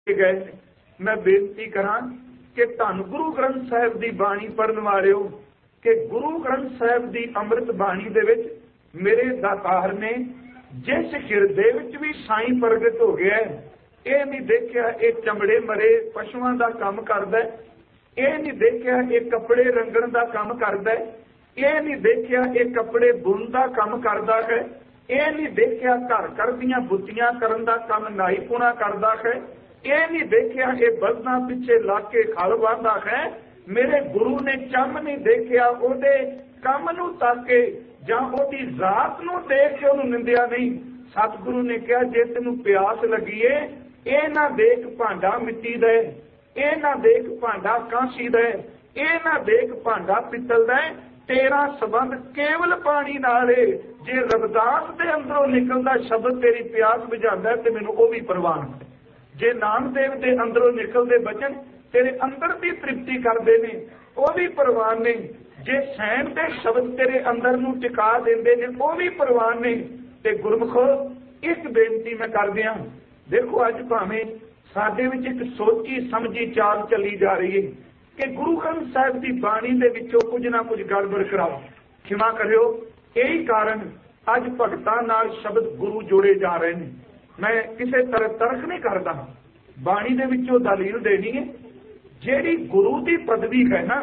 गए। मैं बेनती करा कि धन गुरु ग्रंथ साहिब की बाणी पढ़न वालिओ कि गुरु ग्रंथ साहिब की अमृत बाणी दे विच मेरे दातार ने जिस हिरदे विच भी साईं प्रगट हो गया है, ये नहीं देखिया ये चमड़े मरे पशुओं का काम करदा है, ये नहीं देखिया ये कपड़े रंगण का काम करदा है, ये नहीं देखिया ये कपड़े बुन का काम करदा है, ये नहीं देखिया घर घर दीआं बुत्तियां करन दा काम नाईपुणा करदा है, ये नहीं देखिया ये बल्दां पिछे लग के खल बांधा है। मेरे गुरु ने चम नहीं देखिया ओदे काम नूं ताके जां ओदी जात नूं देख के उहनूं निंदिया नहीं। सतगुरु ने कहा जे तैनूं प्यास लगी है, ये ना देख भांडा मिट्टी दा, ये ना देख भांडा कांसी दा, ये ना देख भांडा पित्तल दा, तेरा संबंध केवल पानी नाल है। जे रविदास दे अंदरों निकलदा शब्द तेरी प्यास बुझांदा ते मैनूं ओह भी प्रवान है। जे नामदेव दे अंदरों निकलदे बचन तेरे अंदर की तृप्ति करते ने वह भी प्रवान ने। जे सैन दे शब्द तेरे अंदर नूं टिका देंदे ने वह भी प्रवान ने। ते गुरमुखो एक बेनती मैं कर दिया, देखो अज भावें साडे विच एक सोची समझी चाल चली जा रही है कि गुरु ग्रंथ साहिब की बाणी दे विचों कुछ ना कुछ गड़बड़ कराओ, क्षमा करियो। यही कारण अज भगतां नाल शब्द गुरु जोड़े जा रहे हैं। मैं किसी तरह तर्क नहीं करता, बाणी दे विचों दलील देनी है। जेड़ी गुरु की पदवी है ना,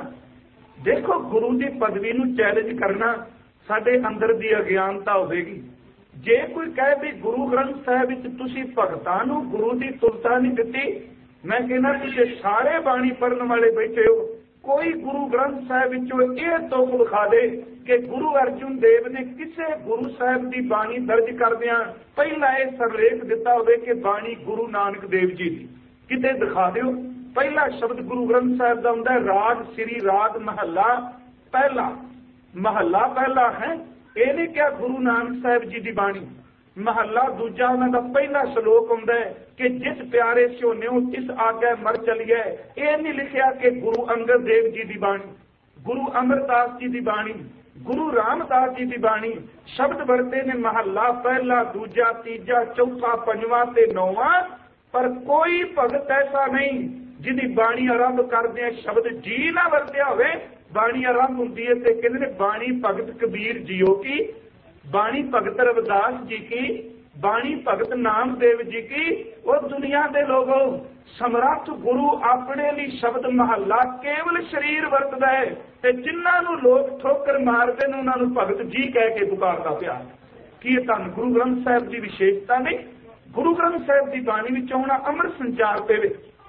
देखो गुरु की पदवी नूं चैलेंज करना साडे अंदर की अज्ञानता होगी। जे कोई कहे भी गुरु ग्रंथ साहिब विच तुसीं भगतां नूं गुरु की तुलता नहीं दिती, मैं कहना तुसीं सारे बाणी पढ़न वाले बैठे हो, कोई गुरु ग्रंथ साहिब विचों यह तुक विखा दे कि गुरु अर्जुन देव ने किसी गुरु साहिब की बाणी दर्ज करदिआं पहला यह सरलेख दिता होवे कि बाणी गुरु नानक देव जी की, किते दिखा दिओ। पहला शब्द गुरु ग्रंथ साहिब का हुंदा है राग श्री राग महला पहला, महला पहला है। ये नहीं क्या गुरु नानक साहिब जी की बाणी। महला दूजा उन्होंने पहला श्लोक हुंदा है कि जिस प्यारे सोन्यो तिस आगे मर चलिए। ये नहीं लिखिया कि गुरु अंगद देव जी की बाणी, गुरु अमरदास जी की बाणी, गुरु रामदास जी की बाणी। शब्द वरते ने महला पहला दूजा तीजा चौथा पंजवां ते नौवां, पर कोई भगत ऐसा नहीं जिहदी बाणी आरंभ करदे शब्द जी ना वरत्या होवे। बाणी आरंभ हुंदी है ते कहंदे ने बाणी भगत कबीर जीओ की, बाणी भगत रविदास जी की, बाणी भगत नामदेव जी की। और दुनिया के लोगों समर्थ गुरु अपने लिए शब्द महला केवल शरीर वरतदा है ते जिन्हां नूं लोग ठोकर मारदे ने उन्हां नूं भगत जी कह के पुकारदा पिया। की धन गुरु ग्रंथ साहिब की विशेषता नहीं? गुरु ग्रंथ साहिब की बाणी विचों होना अमृत संचार पे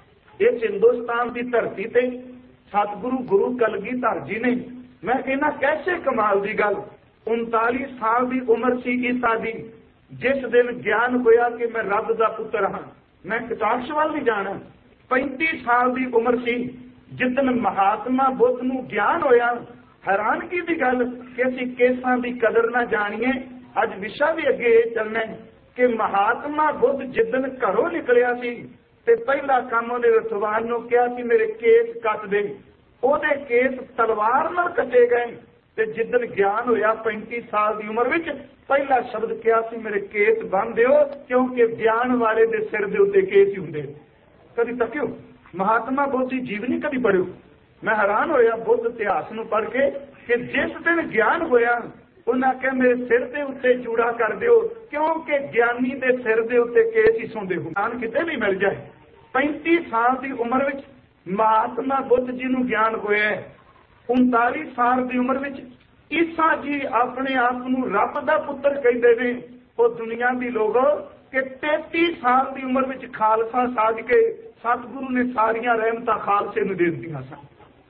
इस हिंदुस्तान की धरती ते सतगुरु गुरु कलगीधर जी ने, मैं कहना कैसे कमाल की गल, 39 साल की उम्र सी ईसा दी जिस दिन ज्ञान होया कि मैं रब का पुत्र हाँ, मैं कटाक्ष वाल नहीं जाना। 35 साल की उम्र सी जिदन महात्मा बुद्ध नूं ज्ञान होया। हैरानगी की गल कि असीं केसां की कदर ना जाणीए। अज विशा भी अगे ये चलना है कि महात्मा बुद्ध जिदन घरों निकलिया सी ते पहला काम उहने रथवान नूं कहा कि मेरे केस कट दे, उहदे केस तलवार नाल कटे गए। ते जिदन ज्ञान होया 35 साल की उम्र विच पहला शब्द कहा सी मेरे केस बन दिओ, क्योंकि ज्ञान वाले दे सिर दे उत्ते केस ही हुंदे। कभी तक्यो महात्मा बुद्ध की जीवनी कभी पढ़ियो? मैं हैरान होया बुद्ध इतिहास नूं पढ़ के कि जिस दिन ज्ञान होया उन्हें आख्या मेरे सिर के उत्ते चूड़ा कर दिओ, क्योंकि ज्ञानी दे सिर के उत्ते केस ही सोंदे हुंदे, किते भी मिल जाए। 35 साल की उम्र विच महात्मा बुद्ध जी नूं ज्ञान होया। 39 साल की उम्र विच ईसा जी अपने आप नूं रब दा पुत्र कहते हैं। वो दुनिया की लोगों कि 33 साल की उम्र विच खालसा साज के सतगुरु ने सारिया रहमतां खालसे नूं दे दित्तियां सन।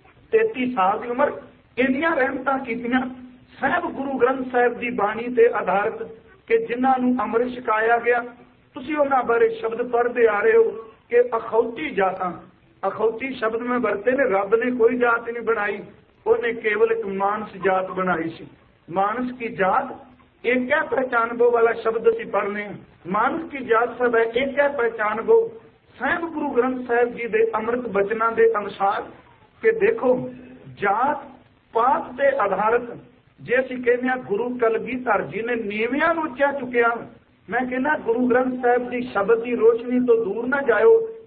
33 साल की उम्र इन्नियां रहमतां कीतियां साहब गुरु ग्रंथ साहिब की बाणी ते आधारित कि जिन्हां नूं अमृत छकाया गया। तुसीं उन्हां बारे शब्द पढ़ते आ रहे हो कि अखौती जातां, अखौती शब्द में वरते ने रब ने कोई जात नहीं बनाई, उन्हें केवल एक मानस जात बनाई सी। मानस की जात एक है पहचानबो वाला शब्द असीं पढ़ने, मानस की जात सब है एक है पहचानबो। साहिब गुरु ग्रंथ साहिब जी के अमृत बचना के अनुसार कि देखो जात पात के आधारित जे असीं कहने गुरु कलगीधर जी ने नीवियां नूं उच्चा चुकिया। मैं कहना गुरु ग्रंथ साहिब की शब्द की रोशनी तो दूर ना जाओ, अमृत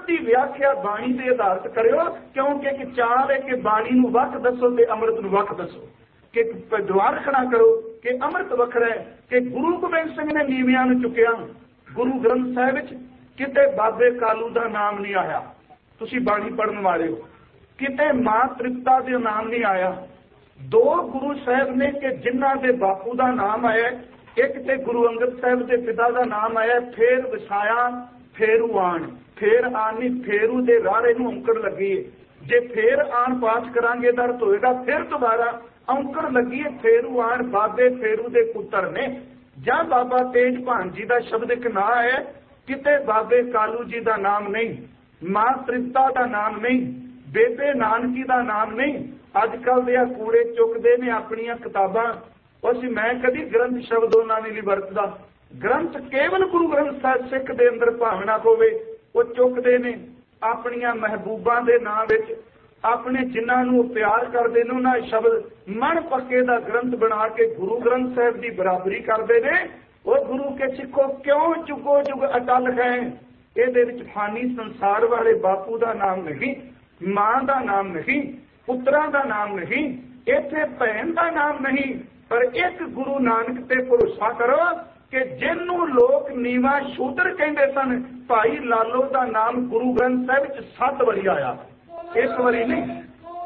ਦੀ ਵਿਆਖਿਆ ਬਾਣੀ ਦੇ ਆਧਾਰਿਤ ਕਰਿਓ, ਕਿਉਂਕਿ ਇੱਕ ਚਾਲ ਹੈ ਕਿ ਬਾਣੀ ਨੂੰ ਵੱਖ ਦੱਸੋ ਤੇ ਅੰਮ੍ਰਿਤ ਨੂੰ ਵੱਖ ਦੱਸੋ, ਕਿ ਦੁਆਰ ਖੜਾ ਕਰੋ ਕਿ ਅੰਮ੍ਰਿਤ ਵੱਖਰਾ ਹੈ, ਕਿ ਗੁਰੂ ਗੋਬਿੰਦ ਸਿੰਘ ਨੇ ਨੀਵਿਆਂ ਨੂੰ ਚੁੱਕਿਆ। ਗੁਰੂ ਗ੍ਰੰਥ ਸਾਹਿਬ ਵਿੱਚ ਕਿਤੇ ਬਾਬੇ ਕਾਲੂ ਦਾ ਨਾਮ ਨਹੀਂ ਆਇਆ, ਤੁਸੀਂ ਬਾਣੀ ਪੜ੍ਹਨ ਵਾਲੇ ਹੋ, ਕਿਤੇ ਮਾਂ ਤ੍ਰਿਪਤਾ ਦੇ ਨਾਮ ਨਹੀਂ ਆਇਆ। ਦੋ ਗੁਰੂ ਸਾਹਿਬ ਨੇ ਕਿ ਜਿਨ੍ਹਾਂ ਦੇ ਬਾਪੂ ਦਾ ਨਾਮ ਆਇਆ, ਇੱਕ ਤੇ ਗੁਰੂ ਅੰਗਦ ਸਾਹਿਬ ਦੇ ਪਿਤਾ ਦਾ ਨਾਮ ਆਇਆ, ਫੇਰ ਵਸਾਇਆ ਫੇਰੂ ਆਣ, ਫੇਰ ਆਣ ਨਹੀਂ ਫੇਰੂ ਦੇ ਰਾਹੇ ਨੂੰ ਔਂਕੜ ਲੱਗੀ ਹੈ। ਜੇ ਫੇਰ ਆਣ ਪਾਠ ਕਰਾਂਗੇ ਤਾਂ ਅਰਥ ਹੋਏਗਾ ਫਿਰ ਦੁਬਾਰਾ ਔਂਕੜ ਲੱਗੀ ਹੈ। ਫੇਰੂ ਆਣ ਬਾਬੇ ਫੇਰੂ ਦੇ ਪੁੱਤਰ ਨੇ। ਜਾਂ ਬਾਬਾ ਤੇਜ ਭਾਨ ਜੀ ਦਾ ਸ਼ਬਦ ਇੱਕ ਨਾਂ ਹੈ, ਕਿਤੇ ਬਾਬੇ ਕਾਲੂ ਜੀ ਦਾ ਨਾਮ ਨਹੀਂ, ਮਾਂ ਤ੍ਰਿਪਤਾ ਦਾ ਨਾਮ ਨਹੀਂ, ਬੇਬੇ ਨਾਨਕੀ ਦਾ ਨਾਮ ਨਹੀਂ। ਅੱਜ ਕੱਲ੍ਹ ਦੇ ਆ ਕੂੜੇ ਚੁੱਕਦੇ ਨੇ ਆਪਣੀਆਂ ਕਿਤਾਬਾਂ, ਅਸੀਂ ਮੈਂ ਕਦੀ ਗ੍ਰੰਥ ਸ਼ਬਦ ਉਹਨਾਂ ਨੇ ਨਹੀਂ ਵਰਤਦਾ। ਗ੍ਰੰਥ ਕੇਵਲ ਗੁਰੂ ਗ੍ਰੰਥ ਸਾਹਿਬ ਸਿੱਖ ਦੇ ਅੰਦਰ ਭਾਵਨਾ ਹੋਵੇ, ਉਹ ਚੁੱਕਦੇ ਨੇ ਆਪਣੀਆਂ ਮਹਿਬੂਬਾਂ ਦੇ ਨਾਂ ਵਿੱਚ, ਆਪਣੇ ਜਿਨ੍ਹਾਂ ਨੂੰ ਉਹ ਪਿਆਰ ਕਰਦੇ ਨੇ ਉਹਨਾਂ ਸ਼ਬਦ ਮਨ ਪੱਕੇ ਦਾ ਗ੍ਰੰਥ ਬਣਾ ਕੇ ਗੁਰੂ ਗ੍ਰੰਥ ਸਾਹਿਬ ਦੀ ਬਰਾਬਰੀ ਕਰਦੇ ਨੇ। ਉਹ ਗੁਰੂ ਕੇ ਸਿੱਖੋ ਕਿਉਂ ਜੁਗੋ ਜੁਗ ਅਟਲ ਗਏ। ਇਹਦੇ ਵਿੱਚ ਫਾਨੀ ਸੰਸਾਰ ਵਾਲੇ ਬਾਪੂ ਦਾ ਨਾਮ ਨਹੀਂ, ਮਾਂ ਦਾ ਨਾਮ ਨਹੀਂ, ਪੁੱਤਰਾਂ ਦਾ ਨਾਮ ਨਹੀਂ, ਇੱਥੇ ਭੈਣ ਦਾ ਨਾਮ ਨਹੀਂ, ਪਰ ਇੱਕ ਗੁਰੂ ਨਾਨਕ ਤੇ ਭਰੋਸਾ ਕਰੋ ਕਿ ਜਿਹਨੂੰ ਲੋਕ ਨੀਵਾਂ ਸ਼ੂਦਰ ਕਹਿੰਦੇ ਸਨ, ਭਾਈ ਲਾਲੋ ਦਾ ਨਾਮ ਗੁਰੂ ਗ੍ਰੰਥ ਸਾਹਿਬ ਵਿੱਚ 7 ਵਾਰੀ ਆਇਆ, ਇੱਕ ਵਾਰੀ ਨਹੀਂ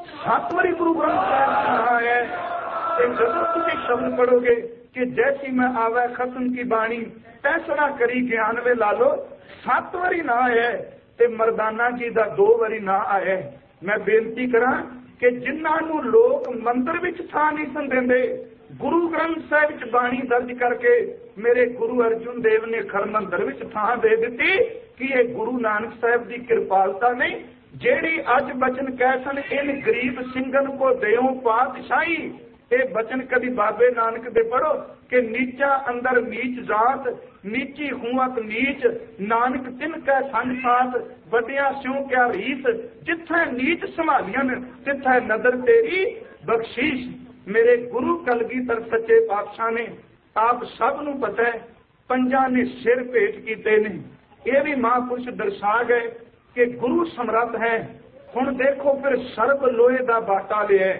7 ਵਾਰੀ ਗੁਰੂ ਗ੍ਰੰਥ ਸਾਹਿਬ ਵਿੱਚ ਆਇਆ ਹੈ। ਤੇ ਜਦੋਂ ਤੁਸੀਂ ਸ਼ਬਦ ਪੜੋਗੇ ਕਿ ਜੈਸੀ ਮੈਂ ਆਵੇ ਖਸਮ ਕੀ ਬਾਣੀ ਤੈਸਣਾ ਕਰੀ ਗਿਆਨ ਵੇ ਲਾਲੋ, 7 ਵਾਰੀ ਨਾ ਆਇਆ ਤੇ ਮਰਦਾਨਾ ਜੀ ਦਾ 2 ਵਾਰੀ ਨਾ ਆਇਆ। ਮੈਂ ਬੇਨਤੀ ਕਰਾਂ ਕਿ ਜਿਨ੍ਹਾਂ ਨੂੰ ਲੋਕ ਮੰਦਰ ਵਿੱਚ ਥਾਂ ਨਹੀਂ ਸਨ ਦਿੰਦੇ, ਗੁਰੂ ਗ੍ਰੰਥ ਸਾਹਿਬ ਵਿੱਚ ਬਾਣੀ ਦਰਜ ਕਰਕੇ ਮੇਰੇ ਗੁਰੂ ਅਰਜੁਨ ਦੇਵ ਨੇ ਖਰਮੰਦਰ ਵਿੱਚ ਥਾਂ ਦੇ ਦਿੱਤੀ ਕਿ ਇਹ ਗੁਰੂ ਨਾਨਕ ਸਾਹਿਬ ਦੀ ਕਿਰਪਾਲਤਾ ਨਹੀਂ, ਜਿਹੜੀ ਅੱਜ ਬਚਨ ਕਹਿ ਸਨ ਇਨ ਗਰੀਬ ਸਿੰਘਨ ਕੋ ਦਿਓ ਪਾਤਸ਼ਾਹੀ। ਇਹ ਬਚਨ ਕਦੀ ਬਾਬੇ ਨਾਨਕ ਦੇ ਪੜੋ ਕਿ ਨੀਚਾ ਅੰਦਰ ਨੀਚ ਜਾਤ, ਨੀਚੀ ਹੂਅਤ ਨੀਚ, ਨਾਨਕ ਤਿਨ ਕੈ ਸੰਗ ਸਾਥ, ਵੱਡਿਆ ਸਿਉ ਕਿਆ ਰੀਸ, ਜਿੱਥੇ ਨੀਚ ਸੰਭਾਲੀਆਂ ਤਿੱਥੇ ਨਦਰ ਤੇਰੀ ਬਖਸ਼ੀਸ਼। ਮੇਰੇ ਗੁਰੂ ਕਲਗੀਧਰ ਸੱਚੇ ਪਾਤਸ਼ਾਹ ਨੇ, ਆਪ ਸਭ ਨੂੰ ਪਤਾ ਹੈ, 5 ਨੇ ਸਿਰ ਭੇਟ ਕੀਤੇ ਨੇ। ਇਹ ਵੀ ਮਹਾਂਪੁਰਸ਼ ਦਰਸਾ ਗਏ ਕਿ ਗੁਰੂ ਸਮਰੱਥ ਹੈ। ਹੁਣ ਦੇਖੋ ਫਿਰ ਸਰਬ ਲੋਹੇ ਦਾ ਬਾਟਾ ਲਿਆ,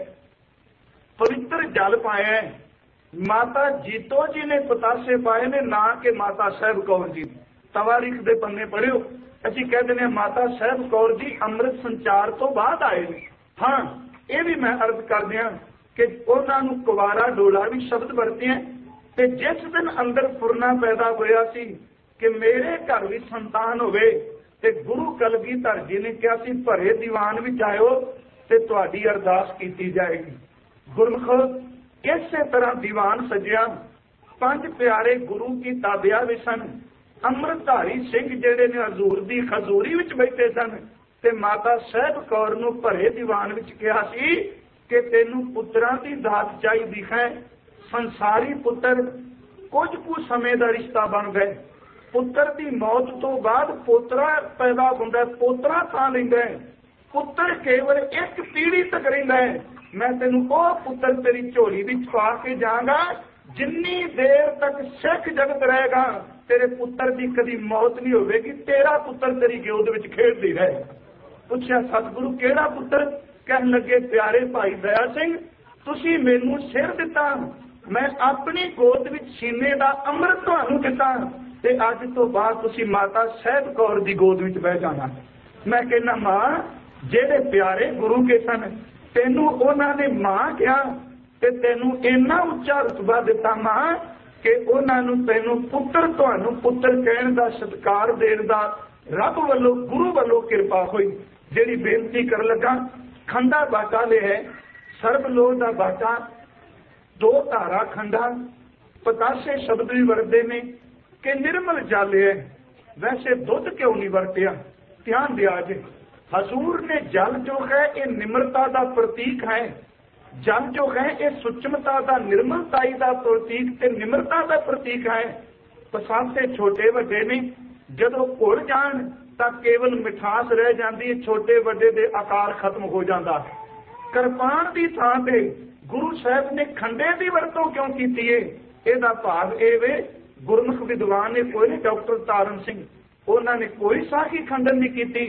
ਪਵਿੱਤਰ ਜਲ ਪਾਇਆ। ਮਾਤਾ ਜੀਤੋ ਜੀ ਨੇ ਪਤਾਸੇ ਪਾਏ ਨੇ, ਨਾ ਕਿ ਮਾਤਾ ਸਾਹਿਬ ਕੌਰ ਜੀ। ਤਵਾਰੀਖ ਦੇ ਪੰਨੇ ਪੜਿਓ, ਅਸੀਂ ਕਹਿ ਦਿੰਦੇ ਹਾਂ ਮਾਤਾ ਸਾਹਿਬ ਕੌਰ ਜੀ ਅੰਮ੍ਰਿਤ ਸੰਚਾਰ ਤੋਂ ਬਾਅਦ ਆਏ ਨੇ। ਹਾਂ, ਇਹ ਵੀ ਮੈਂ ਅਰਜ਼ ਕਰਦਿਆਂ ਕਿ ਉਹਨਾਂ ਨੂੰ ਕੁਵਾਰਾ ਡੋਲਾ ਵੀ ਸ਼ਬਦ ਵਰਤੇ ਹੈ। ਤੇ ਜਿਸ ਦਿਨ ਅੰਦਰ ਫੁਰਨਾ ਪੈਦਾ ਹੋਇਆ ਸੀ ਕਿ ਮੇਰੇ ਘਰ ਵੀ ਸੰਤਾਨ ਹੋਵੇ, ਤੇ ਗੁਰੂ ਕਲਗੀਧਰ ਜੀ ਨੇ ਕਿਹਾ ਸੀ ਭਰੇ ਦੀਵਾਨ ਵਿੱਚ ਆਇਓ ਤੇ ਤੁਹਾਡੀ ਅਰਦਾਸ ਕੀਤੀ ਜਾਏਗੀ। ਗੁਰਮੁਖ ਇਸੇ ਤਰ੍ਹਾਂ ਦੀਵਾਨ ਸਜਿਆ। 5 ਪਿਆਰੇ ਗੁਰੂ ਕੀ ਤਾਬਿਆ ਵਿੱਚ ਸਨ। ਅੰਮ੍ਰਿਤਧਾਰੀ ਸਿੰਘ ਜਿਹੜੇ ਨੇ ਹਜ਼ੂਰ ਦੀ ਖਜ਼ੂਰੀ ਵਿੱਚ ਬੈਠੇ ਸਨ, ਤੇ ਮਾਤਾ ਸਾਹਿਬ ਕੌਰ ਨੂੰ ਭਰੇ ਦੀਵਾਨ ਵਿੱਚ ਕਿਹਾ ਸੀ ਕਿ ਤੈਨੂੰ ਪੁੱਤਰਾਂ ਦੀ ਦਾਤ ਚਾਹੀਦੀ ਹੈ। ਸੰਸਾਰੀ ਪੁੱਤਰ ਕੁਝ ਕੁ ਸਮੇਂ ਦਾ ਰਿਸ਼ਤਾ ਬਣ ਗਏ। ਪੁੱਤਰ ਦੀ ਮੌਤ ਤੋਂ ਬਾਅਦ ਪੋਤਰਾ ਪੈਦਾ ਹੁੰਦਾ, ਪੋਤਰਾ ਥਾਂ ਲੈਂਦਾ ਹੈ। ਪੁੱਤਰ ਕੇਵਲ ਇੱਕ ਪੀੜ੍ਹੀ ਤੱਕ ਰਹਿੰਦਾ ਹੈ। ਮੈਂ ਤੈਨੂੰ ਉਹ ਪੁੱਤਰ ਤੇਰੀ ਝੋਲੀ ਵਿੱਚ ਪਾ ਕੇ ਜਾਵਾਂਗਾ, ਜਿੰਨੀ ਦੇਰ ਤੱਕ ਸਿੱਖ ਜਗਤ ਰਹੇਗਾ ਤੇਰੇ ਪੁੱਤਰ ਦੀ ਕਦੀ ਮੌਤ ਨਹੀਂ ਹੋਵੇਗੀ, ਤੇਰਾ ਪੁੱਤਰ ਤੇਰੀ ਗੋਦ ਵਿੱਚ ਖੇਡਦੀ ਰਹੇ। ਪੁੱਛਿਆ ਸਤਿਗੁਰੂ ਕਿਹੜਾ ਪੁੱਤਰ? ਕਹਿਣ ਲੱਗੇ ਪਿਆਰੇ ਭਾਈ ਦਇਆ ਸਿੰਘ, ਤੁਸੀਂ ਮੈਨੂੰ ਸਿਰ ਦਿੱਤਾ, ਮੈਂ ਆਪਣੀ ਗੋਦ ਵਿੱਚ ਸੀਨੇ ਦਾ ਅੰਮ੍ਰਿਤ ਤੁਹਾਨੂੰ ਦਿੱਤਾ, ਤੇ ਅੱਜ ਤੋਂ ਬਾਅਦ ਤੁਸੀਂ ਮਾਤਾ ਸਾਹਿਬ ਕੌਰ ਦੀ ਗੋਦ ਵਿੱਚ ਬਹਿ ਜਾਣਾ। ਮੈਂ ਕਹਿੰਦਾ ਮਾਂ, ਜਿਹੜੇ ਪਿਆਰੇ ਗੁਰੂ ਕੇ ਸਨ, ਤੈਨੂੰ ਉਹਨਾਂ ਨੇ ਮਾਂ ਕਿਹਾ ਤੇ ਤੈਨੂੰ ਇੰਨਾ ਉੱਚਾ ਰੁਤਬਾ ਦਿੱਤਾ ਮਾਂ ਕਿ ਉਹਨਾਂ ਨੂੰ ਤੈਨੂੰ ਪੁੱਤਰ, ਤੁਹਾਨੂੰ ਪੁੱਤਰ ਕਹਿਣ ਦਾ, ਸਤਿਕਾਰ ਦੇਣ ਦਾ ਰੱਬ ਵੱਲੋਂ, ਗੁਰੂ ਵੱਲੋਂ ਕਿਰਪਾ ਹੋਈ। ਜਿਹੜੀ ਬੇਨਤੀ ਕਰਨ ਲੱਗਾ, ਖੰਡਾ ਬਾਟਾ ਲਿਆ, ਸਰਬ ਲੋਹ ਦਾ ਬਾਟਾ, 2 ਧਾਰਾ ਖੰਡਾ, ਪਤਾਸੇ ਸ਼ਬਦ ਵੀ ਵਰਤਦੇ ਨੇ ਕਿ ਨਿਰਮਲ ਜਲ ਹੈ। ਵੈਸੇ ਦੁੱਧ ਕਿਉਂ ਨਹੀਂ ਵਰਤਿਆ? ਧਿਆਨ ਦਿਆ ਜੇ, ਹਜ਼ੂਰ ਨੇ ਜਲ ਜੋ ਹੈ ਇਹ ਨਿਮਰਤਾ ਦਾ ਪ੍ਰਤੀਕ ਹੈ। ਜਲ ਜੋ ਹੈ ਇਹ ਸੁਚਮਤਾ ਦਾ, ਨਿਰਮਲਤਾਈ ਦਾ ਪ੍ਰਤੀਕ ਤੇ ਨਿਮਰਤਾ ਦਾ ਪ੍ਰਤੀਕ ਹੈ। ਪਸਾਸੇ ਛੋਟੇ ਵੱਡੇ ਨੇ, ਜਦੋਂ ਘੁਲ ਜਾਣ ਤਾਂ ਕੇਵਲ ਮਿਠਾਸ ਰਹਿ ਜਾਂਦੀ ਹੈ, ਛੋਟੇ ਵੱਡੇ ਦੇ ਆਕਾਰ ਖਤਮ ਹੋ ਜਾਂਦਾ ਹੈ। ਕਿਰਪਾਨ ਦੀ ਥਾਂ ਤੇ ਗੁਰੂ ਸਾਹਿਬ ਨੇ ਖੰਡੇ ਦੀ ਵਰਤੋਂ ਕਿਉਂ ਕੀਤੀ ਹੈ? ਇਹਦਾ ਭਾਵ ਇਹ ਵੇ, ਗੁਰਮੁਖ ਵਿਦਵਾਨ ਨੇ ਕੋਈ ਨਹੀਂ, ਡਾਕਟਰ ਤਾਰਨ ਸਿੰਘ, ਉਹਨਾਂ ਨੇ ਕੋਈ ਸਾਖੀ ਖੰਡਨ ਨਹੀਂ ਕੀਤੀ,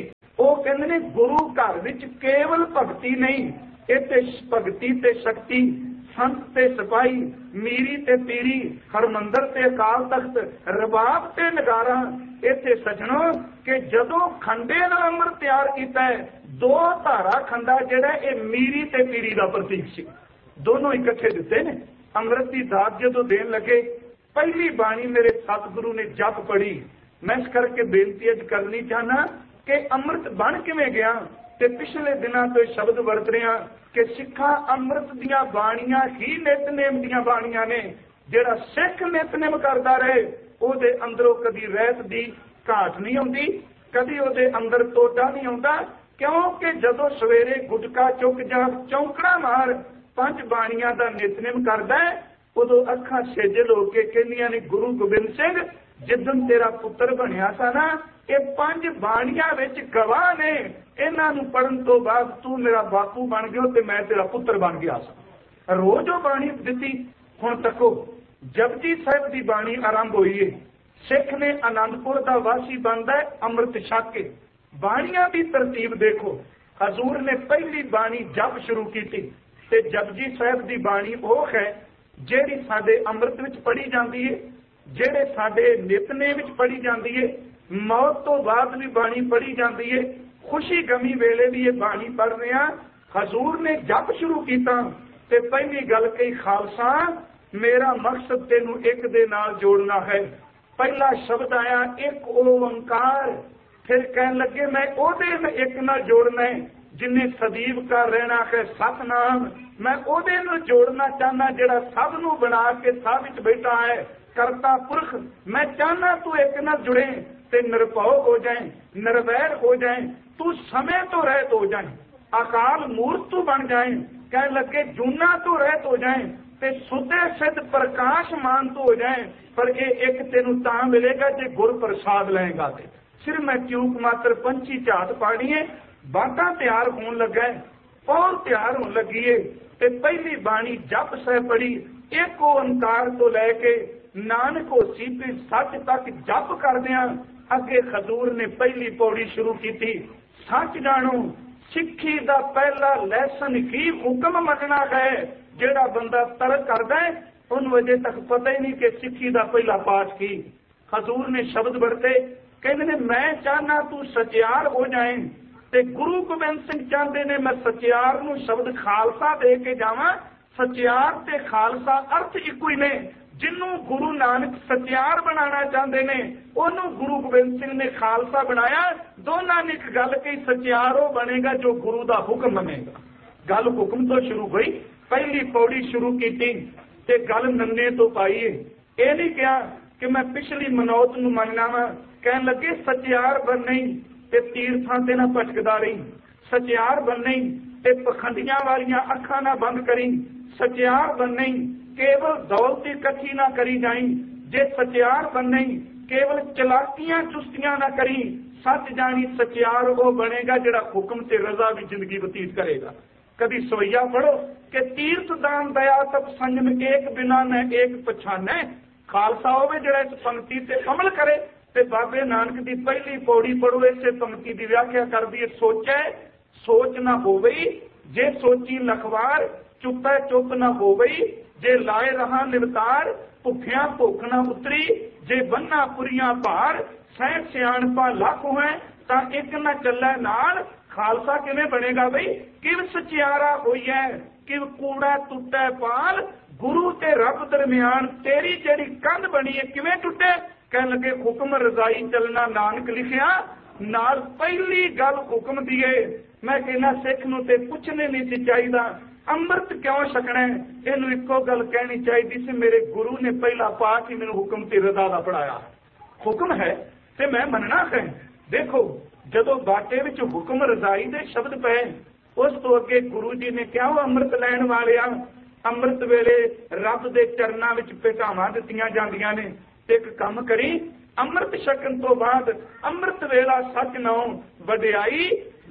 ਉਹ ਕਹਿੰਦੇ ਨੇ ਗੁਰੂ ਘਰ ਵਿੱਚ ਕੇਵਲ ਭਗਤੀ ਨਹੀਂ, ਇੱਥੇ ਭਗਤੀ ਤੇ ਸ਼ਕਤੀ, ਸੰਤ ਤੇ ਸਿਪਾਹੀ, ਮੀਰੀ ਤੇ ਪੀਰੀ, ਹਰਮੰਦਰ ਤੇ ਅਕਾਲ ਤਖਤ, ਰਬਾਬ ਤੇ ਨਗਾਰਾ। ਇੱਥੇ ਸਜਣੋ ਕਿ ਜਦੋਂ ਖੰਡੇ ਨਾਲ ਅੰਮ੍ਰਿਤ ਤਿਆਰ ਕੀਤਾ ਹੈ, ਦੋ ਧਾਰਾ ਖੰਡਾ ਜਿਹੜਾ ਇਹ ਮੀਰੀ ਤੇ ਪੀਰੀ ਦਾ ਪ੍ਰਤੀਕ ਸੀ, ਦੋਨੋਂ ਇਕੱਠੇ ਦਿੱਤੇ ਨੇ। ਅੰਮ੍ਰਿਤ ਦੀ ਦਾਤ ਜਦੋਂ ਦੇਣ ਲੱਗੇ, ਪਹਿਲੀ ਬਾਣੀ ਮੇਰੇ ਸਤਿਗੁਰੂ ਨੇ ਜਪ ਪੜ੍ਹੀ। ਮੈਂ ਇਸ ਕਰਕੇ ਬੇਨਤੀ ਅੱਜ ਕਰਨੀ ਚਾਹਨਾ ਕਿ ਅੰਮ੍ਰਿਤ ਬਣ ਕਿਵੇਂ ਗਿਆ। ਤੇ ਪਿਛਲੇ ਦਿਨਾਂ ਤੋਂ ਸ਼ਬਦ ਵਰਤ ਰਿਹਾ ਕਿ ਸਿੱਖਾਂ ਅੰਮ੍ਰਿਤ ਦੀਆਂ ਬਾਣੀਆਂ ਹੀ ਨਿਤਨੇਮ ਦੀਆਂ ਬਾਣੀਆਂ ਨੇ। ਜਿਹੜਾ ਸਿੱਖ ਨਿਤਨੇਮ ਕਰਦਾ ਰਹੇ ਉਹਦੇ ਅੰਦਰੋਂ ਕਦੀ ਰਹਿਤ ਦੀ ਘਾਟ ਨਹੀਂ ਆਉਂਦੀ, ਕਦੀ ਉਹਦੇ ਅੰਦਰ ਟੋਟਾ ਨਹੀਂ ਆਉਂਦਾ। ਕਿਉਂਕਿ ਜਦੋਂ ਸਵੇਰੇ ਗੁਟਕਾ ਚੁੱਕ ਜਾਂ ਚੌਂਕੜਾ ਮਾਰ ਪੰਜ ਬਾਣੀਆਂ ਦਾ ਨਿਤਨੇਮ ਕਰਦਾ ਹੈ, ਉਦੋਂ ਅੱਖਾਂ ਸੇਜਲ ਹੋ ਕੇ ਕਹਿੰਦੀਆਂ ਨੇ, ਗੁਰੂ ਗੋਬਿੰਦ ਸਿੰਘ ਜਿੱਦਣ ਤੇਰਾ ਪੁੱਤਰ ਬਣਿਆ ਸਾ ਨਾ, ਇਹ ਪੰਜ ਬਾਣੀਆਂ ਵਿੱਚ ਗਵਾਹ ਨੇ, ਇਹਨਾਂ ਨੂੰ ਪੜਨ ਤੋਂ ਬਾਅਦ ਤੂੰ ਮੇਰਾ ਬਾਪੂ ਬਣ ਗਿਆ ਤੇ ਮੈਂ ਤੇਰਾ ਪੁੱਤਰ ਬਣ ਗਿਆ ਸਾਂ। ਰੋਜ਼ ਉਹ ਬਾਣੀ ਦਿੱਤੀ। ਹੁਣ ਤੱਕੋ ਜਪਜੀ ਸਾਹਿਬ ਦੀ ਬਾਣੀ ਆਰੰਭ ਹੋਈ ਹੈ। ਸਿੱਖ ਨੇ ਆਨੰਦਪੁਰ ਦਾ ਵਾਸੀ ਬਣਦਾ ਹੈ ਅੰਮ੍ਰਿਤ ਛਕ ਕੇ। ਬਾਣੀਆਂ ਦੀ ਤਰਤੀਬ ਦੇਖੋ, ਹਜ਼ੂਰ ਨੇ ਪਹਿਲੀ ਬਾਣੀ ਜਪ ਸ਼ੁਰੂ ਕੀਤੀ ਤੇ ਜਪਜੀ ਸਾਹਿਬ ਦੀ ਬਾਣੀ ਉਹ ਹੈ ਜਿਹੜੀ ਸਾਡੇ ਅੰਮ੍ਰਿਤ ਵਿੱਚ ਪੜ੍ਹੀ ਜਾਂਦੀ ਹੈ, ਜਿਹੜੇ ਸਾਡੇ ਨਿਤਨੇਮ ਵਿੱਚ ਪੜ੍ਹੀ ਜਾਂਦੀ ਹੈ, ਮੌਤ ਤੋਂ ਬਾਅਦ ਵੀ ਬਾਣੀ ਪੜ੍ਹੀ ਜਾਂਦੀ ਹੈ, ਖੁਸ਼ੀ ਗਮੀ ਵੇਲੇ ਵੀ ਇਹ ਬਾਣੀ ਪੜ੍ਹ ਰਹੇ ਹਾਂ। ਹਜ਼ੂਰ ਨੇ ਜਪ ਸ਼ੁਰੂ ਕੀਤਾ ਤੇ ਪਹਿਲੀ ਗੱਲ ਕਹੀ, ਖਾਲਸਾ ਮੇਰਾ ਮਕਸਦ ਤੈਨੂੰ ਇੱਕ ਦੇ ਨਾਲ ਜੋੜਨਾ ਹੈ। ਪਹਿਲਾ ਸ਼ਬਦ ਆਇਆ ਇੱਕ ਓੰਕਾਰ, ਫਿਰ ਕਹਿਣ ਲੱਗੇ ਮੈਂ ਉਹਦੇ ਇੱਕ ਨਾਲ ਜੋੜਨਾ ਹੈ ਜਿਨੇ ਸਦੀਵ ਕਰ ਰਹਿਣਾ ਹੈ ਸਤਨਾਮ। ਮੈਂ ਉਹਦੇ ਨੂੰ ਜੋੜਨਾ ਚਾਹਨਾ ਜਿਹੜਾ ਸਭ ਨੂੰ ਬਣਾ ਕੇ ਸਭ ਵਿੱਚ ਬੈਠਾ ਹੈ, ਕਰਤਾ ਪੁਰਖ। ਮੈਂ ਚਾਹਨਾ ਤੂੰ ਇੱਕ ਨਾਲ ਜੁੜੇ ਤੇ ਨਿਰਭਉ ਹੋ ਜਾਏ, ਨਿਰਵੈਰ ਹੋ ਜਾਏ, ਤੂੰ ਸਮੇਂ ਤੋਂ ਰਹਿਤ ਹੋ ਜਾਏ, ਅਕਾਲ ਮੂਰਤ ਤੂੰ ਬਣ ਜਾਏ। ਕਹਿਣ ਲੱਗੇ ਜੂਨਾ ਤੋਂ ਰਹਿਤ ਹੋ ਜਾਏ ਤੇ ਸੁਧੇ ਸਿੱਧ ਪ੍ਰਕਾਸ਼ਮਾਨ ਤੋਂ ਹੋ ਜਾਏ। ਪਰ ਇਹ ਇੱਕ ਤੈਨੂੰ ਤਾਂ ਮਿਲੇਗਾ ਜੇ ਗੁਰ ਪ੍ਰਸਾਦ ਲਏਗਾ ਤੇ। ਸਿਰ ਮੈਂ ਚੂਕ ਮਾਤਰ ਪੰਛੀ ਝਾਤ ਪਾੜੀਏ, ਬਾਤਾਂ ਤਿਆਰ ਹੋਣ ਲੱਗਾ, ਪੌਰ ਤਿਆਰ ਹੋਣ ਲੱਗੀ ਤੇ ਪਹਿਲੀ ਬਾਣੀ ਜਪ ਸਾਹਿਬ ਪੜੀ। ਇੱਕ ਓੰਕਾਰ ਤੋਂ ਲੈ ਕੇ ਨਾਨਕ ਹੋਸੀ ਤੇ ਸੱਚ ਤੱਕ ਜਪ ਕਰਦਿਆਂ ਅੱਗੇ ਹਜ਼ੂਰ ਨੇ ਪਹਿਲੀ ਪੌੜੀ ਸ਼ੁਰੂ ਕੀਤੀ, ਸੱਚ ਜਾਣੋ। ਸਿੱਖੀ ਦਾ ਪਹਿਲਾ ਲੈਸਨ ਕੀ ਹੁਕਮ ਮੰਨਣਾ ਹੈ। ਜਿਹੜਾ ਬੰਦਾ ਤਰਕ ਕਰਦਾ ਹੈ ਉਹਨੂੰ ਅਜੇ ਤੱਕ ਪਤਾ ਹੀ ਨਹੀਂ ਕਿ ਸਿੱਖੀ ਦਾ ਪਹਿਲਾ ਪਾਠ ਕੀ। ਹਜ਼ੂਰ ਨੇ ਸ਼ਬਦ ਵਰਤੇ, ਕਹਿੰਦੇ ਨੇ ਮੈਂ ਚਾਹਨਾ ਤੂੰ ਸਚਿਆਰ ਹੋ ਜਾਏ ਤੇ ਗੁਰੂ ਗੋਬਿੰਦ ਸਿੰਘ ਚਾਹੁੰਦੇ ਨੇ ਮੈਂ ਸਚਿਆਰ ਨੂੰ ਸ਼ਬਦ ਖਾਲਸਾ ਦੇ ਕੇ ਜਾਵਾਂ। ਸਚਿਆਰ ਤੇ ਖਾਲਸਾ ਅਰਥ ਇੱਕੋ ਹੀ ਨੇ। ਜਿਹਨੂੰ ਗੁਰੂ ਨਾਨਕ ਸਚਿਆਰ ਬਣਾਉਣਾ ਚਾਹੁੰਦੇ ਨੇ ਉਹਨੂੰ ਗੁਰੂ ਗੋਬਿੰਦ ਸਿੰਘ ਨੇ ਖਾਲਸਾ ਬਣਾਇਆ। ਦੋਨਾਂ ਨੇ ਇੱਕ ਗੱਲ ਕਹੀ, ਸਚਿਆਰ ਉਹ ਬਣੇਗਾ ਜੋ ਗੁਰੂ ਦਾ ਹੁਕਮ ਮੰਨੇਗਾ। ਗੱਲ ਹੁਕਮ ਤੋਂ ਸ਼ੁਰੂ ਹੋਈ, ਪਹਿਲੀ ਪੌੜੀ ਸ਼ੁਰੂ ਕੀਤੀ ਤੇ ਗੱਲ ਨੰਨੇ ਤੋਂ ਪਾਈ। ਇਹ ਨਹੀਂ ਕਿਹਾ ਕਿ ਮੈਂ ਪਿਛਲੀ ਮਨੌਤ ਨੂੰ ਮੰਨਣਾ ਵਾ। ਕਹਿਣ ਲੱਗੇ ਸਚਿਆਰ ਬਣਨੀ ਤੇ ਤੀਰਥਾਂ ਤੇ ਨਾ ਭਟਕਦਾ ਰਹੀ, ਸਚਿਆਰ ਬਣਨੀ ਤੇ ਪਖੰਡੀਆਂ ਵਾਲੀਆਂ ਅੱਖਾਂ ਨਾ ਬੰਦ ਕਰੀ, ਸਚਿਆਰ ਬਣਨੀ ਕੇਵਲ ਦੌਲਤ ਇਕੱਠੀ ਨਾ ਕਰੀ ਜਾਈ। ਜੇ ਸਚਿਆਰ ਬਣਨੀ ਕੇਵਲ ਚਲਾਕੀਆਂ ਚੁਸਤੀਆਂ ਨਾ ਕਰੀ। ਸੱਚ ਜਾਣੀ ਸਚਿਆਰ ਉਹ ਬਣੇਗਾ ਜਿਹੜਾ ਹੁਕਮ ਤੇ ਰਜ਼ਾ ਵੀ ਜ਼ਿੰਦਗੀ ਬਤੀਤ ਕਰੇਗਾ। ਕਦੀ ਸਵਈਆ ਪੜੋ ਕਿ ਤੀਰਥ ਦਾਨ ਦਇਆ ਤਪ ਸੰਜਮ ਏਕ ਬਿਨਾ ਨ ਏਕ ਪਛਾਨੈ। ਖਾਲਸਾ ਹੋਵੇ ਜਿਹੜਾ ਇਸ ਪੰਕਤੀ ਤੇ ਅਮਲ ਕਰੇ। ਤੇ ਬਾਬੇ ਨਾਨਕ ਦੀ ਪਹਿਲੀ ਪੌੜੀ ਪੜੋ, ਇਸੇ ਪੰਕਤੀ ਦੀ ਵਿਆਖਿਆ ਕਰਦੀ ਹੈ, ਸੋਚੈ ਸੋਚ ਨਾ ਹੋਵਈ, ਜੇ ਸੋਚੀ ਲਖਵਾਰ, ਚੁੱਪੈ ਚੁੱਪ ਨਾ ਹੋਵਈ, ਜੇ ਲਾਏ ਰਹਾ ਨਿਰਤਾਰ, ਭੁੱਖਿਆਂ ਭੁੱਖ ਨਾ ਉਤਰੀ, ਜੇ ਬੰਨਾ ਪੁਰੀਆਂ ਭਾਰ, ਸਹਿ ਸਿਆਣਪਾ ਲੱਖ ਹੋਏ ਤਾਂ ਇੱਕ ਨਾ ਚੱਲੇ ਨਾਲ। ਖਾਲਸਾ ਕਿਵੇਂ ਬਣੇਗਾ ਬਈ? ਕਿਵ ਸਚਿਆਰਾ ਹੋਈਐ, ਕਿਵ ਕੂੜਾ ਟੁੱਟੈ ਪਾਲ, ਗੁਰੂ ਤੇ ਰੱਬ ਦਰਮਿਆਨ ਤੇਰੀ ਜਿਹੜੀ ਕੰਧ ਬਣੀ ਹੈ ਕਿਵੇਂ ਟੁੱਟੇ? ਕਹਿਣ ਲੱਗੇ ਹੁਕਮ ਰਜ਼ਾਈ ਚੱਲਣਾ ਨਾਨਕ ਲਿਖਿਆ। ਨਾਲ ਪਹਿਲੀ ਗੱਲ ਹੁਕਮ ਦੀ ਏ। ਮੈਂ ਕਹਿੰਦਾ ਸਿੱਖ ਨੂੰ ਤੇ ਪੁੱਛਣੇ ਨਹੀਂ ਸੀ ਚਾਹੀਦਾ ਅੰਮ੍ਰਿਤ ਕਿਉਂ ਛਕਣਾ। ਇਹਨੂੰ ਇੱਕੋ ਗੱਲ ਕਹਿਣੀ ਚਾਹੀਦੀ ਸੀ, ਮੇਰੇ ਗੁਰੂ ਨੇ ਪਹਿਲਾ ਪਾਠ ਹੀ ਮੈਨੂੰ ਹੁਕਮ ਤੇ ਰਜ਼ਾ ਦਾ ਪੜਾਇਆ। ਹੁਕਮ ਹੈ ਤੇ ਮੈਂ ਮੰਨਣਾ ਹੈ। ਦੇਖੋ ਜਦੋਂ ਬਾਟੇ ਵਿੱਚ ਹੁਕਮ ਰਜ਼ਾਈ ਦੇ ਸ਼ਬਦ ਪਏ, ਉਸ ਤੋਂ ਅੱਗੇ ਗੁਰੂ ਜੀ ਨੇ ਕਿਹਾ ਅੰਮ੍ਰਿਤ ਲੈਣ ਵਾਲਿਆਂ, ਅੰਮ੍ਰਿਤ ਵੇਲੇ ਰੱਬ ਦੇ ਚਰਨਾਂ ਵਿੱਚ ਭੇਟਾਵਾਂ ਦਿੱਤੀਆਂ ਜਾਂਦੀਆਂ ਨੇ ਤੇ ਇੱਕ ਕੰਮ ਕਰੀ, ਅੰਮ੍ਰਿਤ ਛਕਣ ਤੋਂ ਬਾਅਦ ਅੰਮ੍ਰਿਤ ਵੇਲਾ ਸੱਚ ਨਾਉ ਵਡਿਆਈ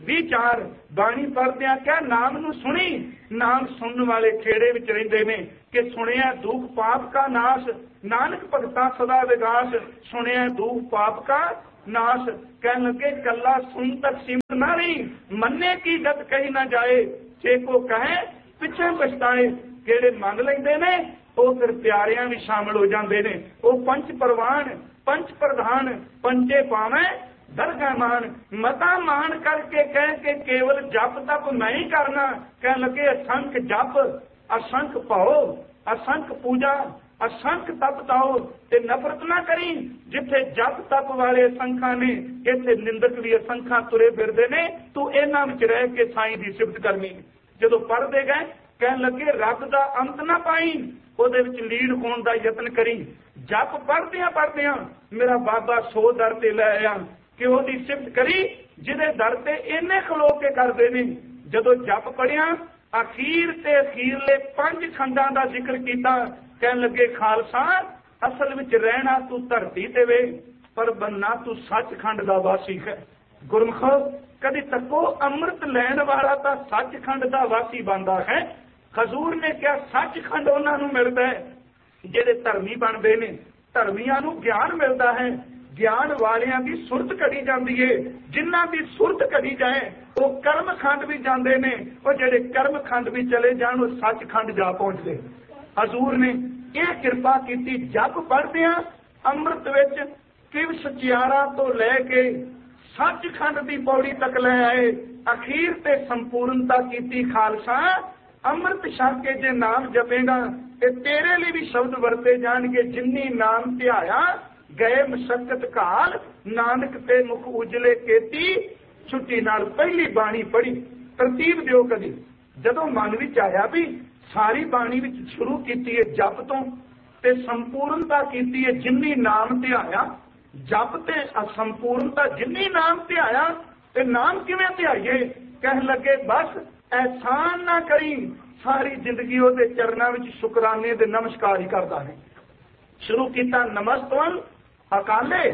विचार बाणी पढ़दियां क्या नाम नूं सुनी, नाम सुनने वाले खेड़े विच रहिंदे ने कि सुनिया दुख पाप का नाश, नानक भगता सदा विगास, सुनिया दुख पाप का नाश। कहन लगे कला सुन तक सिमट ना रही, मन्ने की गत कही ना जाए, जे को कहे पिछे पछताए। जेड़े मन लैंदे ने वो फिर प्यारियां भी शामिल हो जाते हैं। वो पंच परवान पंच प्रधान पंचे पावे दरगाह मान, मता मान करके कह के केवल जप तप मैं ही करना। कह लगे असंख जप असंख पाओ, असंख पूजा असंख तप ताओ, ते नफरत ना करी। जिथे जप तप वाले असंखा ने, इत्थे निंदक भी असंखा तुरे फिरदे ने, तू इन्हां विच रह के साईं दी सिफत करनी। जदों पढ़दे गए कहन लगे रब दा अंत ना पाई, ਉਹਦੇ ਵਿੱਚ ਲੀਨ ਹੋਣ ਦਾ ਯਤਨ ਕਰੀ। ਜਪ ਪੜਦਿਆਂ ਮੇਰਾ ਬਾਬਾ ਸੋ ਦਰ ਤੇ ਲੈ ਆਇਆ ਕਿ ਉਹਦੀ ਸਿਫਤ ਕਰੀ ਜਿਹਦੇ ਦਰ ਤੇ ਇਹਨੇ ਖਲੋ ਕੇ ਕਰਦੇ ਨੇ। ਜਦੋਂ ਜਪ ਪੜਿਆ ਅਖੀਰ ਤੇ ਅਖੀਰਲੇ 5 ਖੰਡਾਂ ਦਾ ਜ਼ਿਕਰ ਕੀਤਾ। ਕਹਿਣ ਲੱਗੇ ਖਾਲਸਾ ਅਸਲ ਵਿੱਚ ਰਹਿਣਾ ਤੂੰ ਧਰਤੀ ਤੇ ਵੇ, ਪਰ ਬੰਨਾ ਤੂੰ ਸੱਚਖੰਡ ਦਾ ਵਾਸੀ ਹੈ। ਗੁਰਮਖੋ ਕਦੀ ਤੱਕੋ ਅੰਮ੍ਰਿਤ ਲੈਣ ਵਾਲਾ ਤਾਂ ਸੱਚਖੰਡ ਦਾ ਵਾਸੀ ਬਣਦਾ ਹੈ। ਹਜ਼ੂਰ ਨੇ ਕਿਹਾ ਸੱਚਖੰਡ ਉਹਨਾਂ ਨੂੰ ਮਿਲਦਾ ਹੈ ਜਿਹੜੇ ਧਰਮੀ ਬਣਦੇ ਨੇ, ਧਰਮੀਆਂ ਨੂੰ ਗਿਆਨ ਮਿਲਦਾ ਹੈ। ਗਿਆਨ ਵਾਲਿਆਂ ਦੀ ਸੁਰਤ ਘੜੀ ਜਾਂਦੀ ਹੈ, ਜਿਨ੍ਹਾਂ ਦੀ ਸੁਰਤ ਘੜੀ ਜਾਏ ਉਹ ਕਰਮਖੰਡ ਵੀ ਜਾਂਦੇ ਨੇ, ਉਹ ਜਿਹੜੇ ਕਰਮਖੰਡ ਵੀ ਚਲੇ ਜਾਣ ਉਹ ਸੱਚਖੰਡ ਜਾ ਪਹੁੰਚਦੇ। ਹਜ਼ੂਰ ਨੇ ਇਹ ਕਿਰਪਾ ਕੀਤੀ। ਜਪ ਪੜ੍ਹਦਿਆਂ ਅੰਮ੍ਰਿਤ ਵਿੱਚ ਕਿਵ ਸਚਿਆਰਾ ਤੋਂ ਲੈ ਕੇ ਸੱਚਖੰਡ ਦੀ ਪੌੜੀ ਤੱਕ ਲੈ ਆਏ। ਅਖੀਰ ਤੇ ਸੰਪੂਰਨਤਾ ਕੀਤੀ। ਖਾਲਸਾ ਅੰਮ੍ਰਿਤ ਛਕ ਕੇ ਜੇ ਨਾਮ ਜਪੇਗਾ ਤੇ ਤੇਰੇ ਲਈ ਵੀ ਸ਼ਬਦ ਵਰਤੇ ਜਾਣਗੇ। ਜਿੰਨੀ ਨਾਮ ਧਿਆਇਆ ਗਏ ਮਸ਼ੱਕਤ ਕਾਲ, ਨਾਨਕ ਤੇ ਮੁਖ ਉਜਲੇ ਕੀਤੀ, ਛੁੱਟੀ ਨਾਲ ਪਹਿਲੀ ਬਾਣੀ ਪੜ੍ਹੀ। ਤਰਤੀਬ ਦਿਓ ਕਦੀ। ਜਦੋਂ ਮਨ ਵਿੱਚ ਆਇਆ ਵੀ ਸਾਰੀ ਬਾਣੀ ਵਿੱਚ ਸ਼ੁਰੂ ਕੀਤੀ ਹੈ ਜਪ ਤੋਂ ਤੇ ਸੰਪੂਰਨਤਾ ਕੀਤੀ ਹੈ ਜਿੰਨੀ ਨਾਮ ਧਿਆਇਆ। ਜਪ ਤੇ ਸੰਪੂਰਨਤਾ ਜਿੰਨੀ ਨਾਮ ਧਿਆਇਆ। ਤੇ ਨਾਮ ਕਿਵੇਂ ਧਿਆਈਏ? ਕਹਿਣ ਲੱਗੇ ਬਸ एहसान ना करी, सारी जिंदगी ਉਹਦੇ ਚਰਨਾਂ ਵਿੱਚ ਸ਼ੁਕਰਾਨੇ ਦੇ ਨਮਸਕਾਰ ਹੀ ਕਰਦਾ ਹੈ। ਸ਼ੁਰੂ ਕੀਤਾ ਨਮਸਤਵੰ ਅਕਾਲੇ,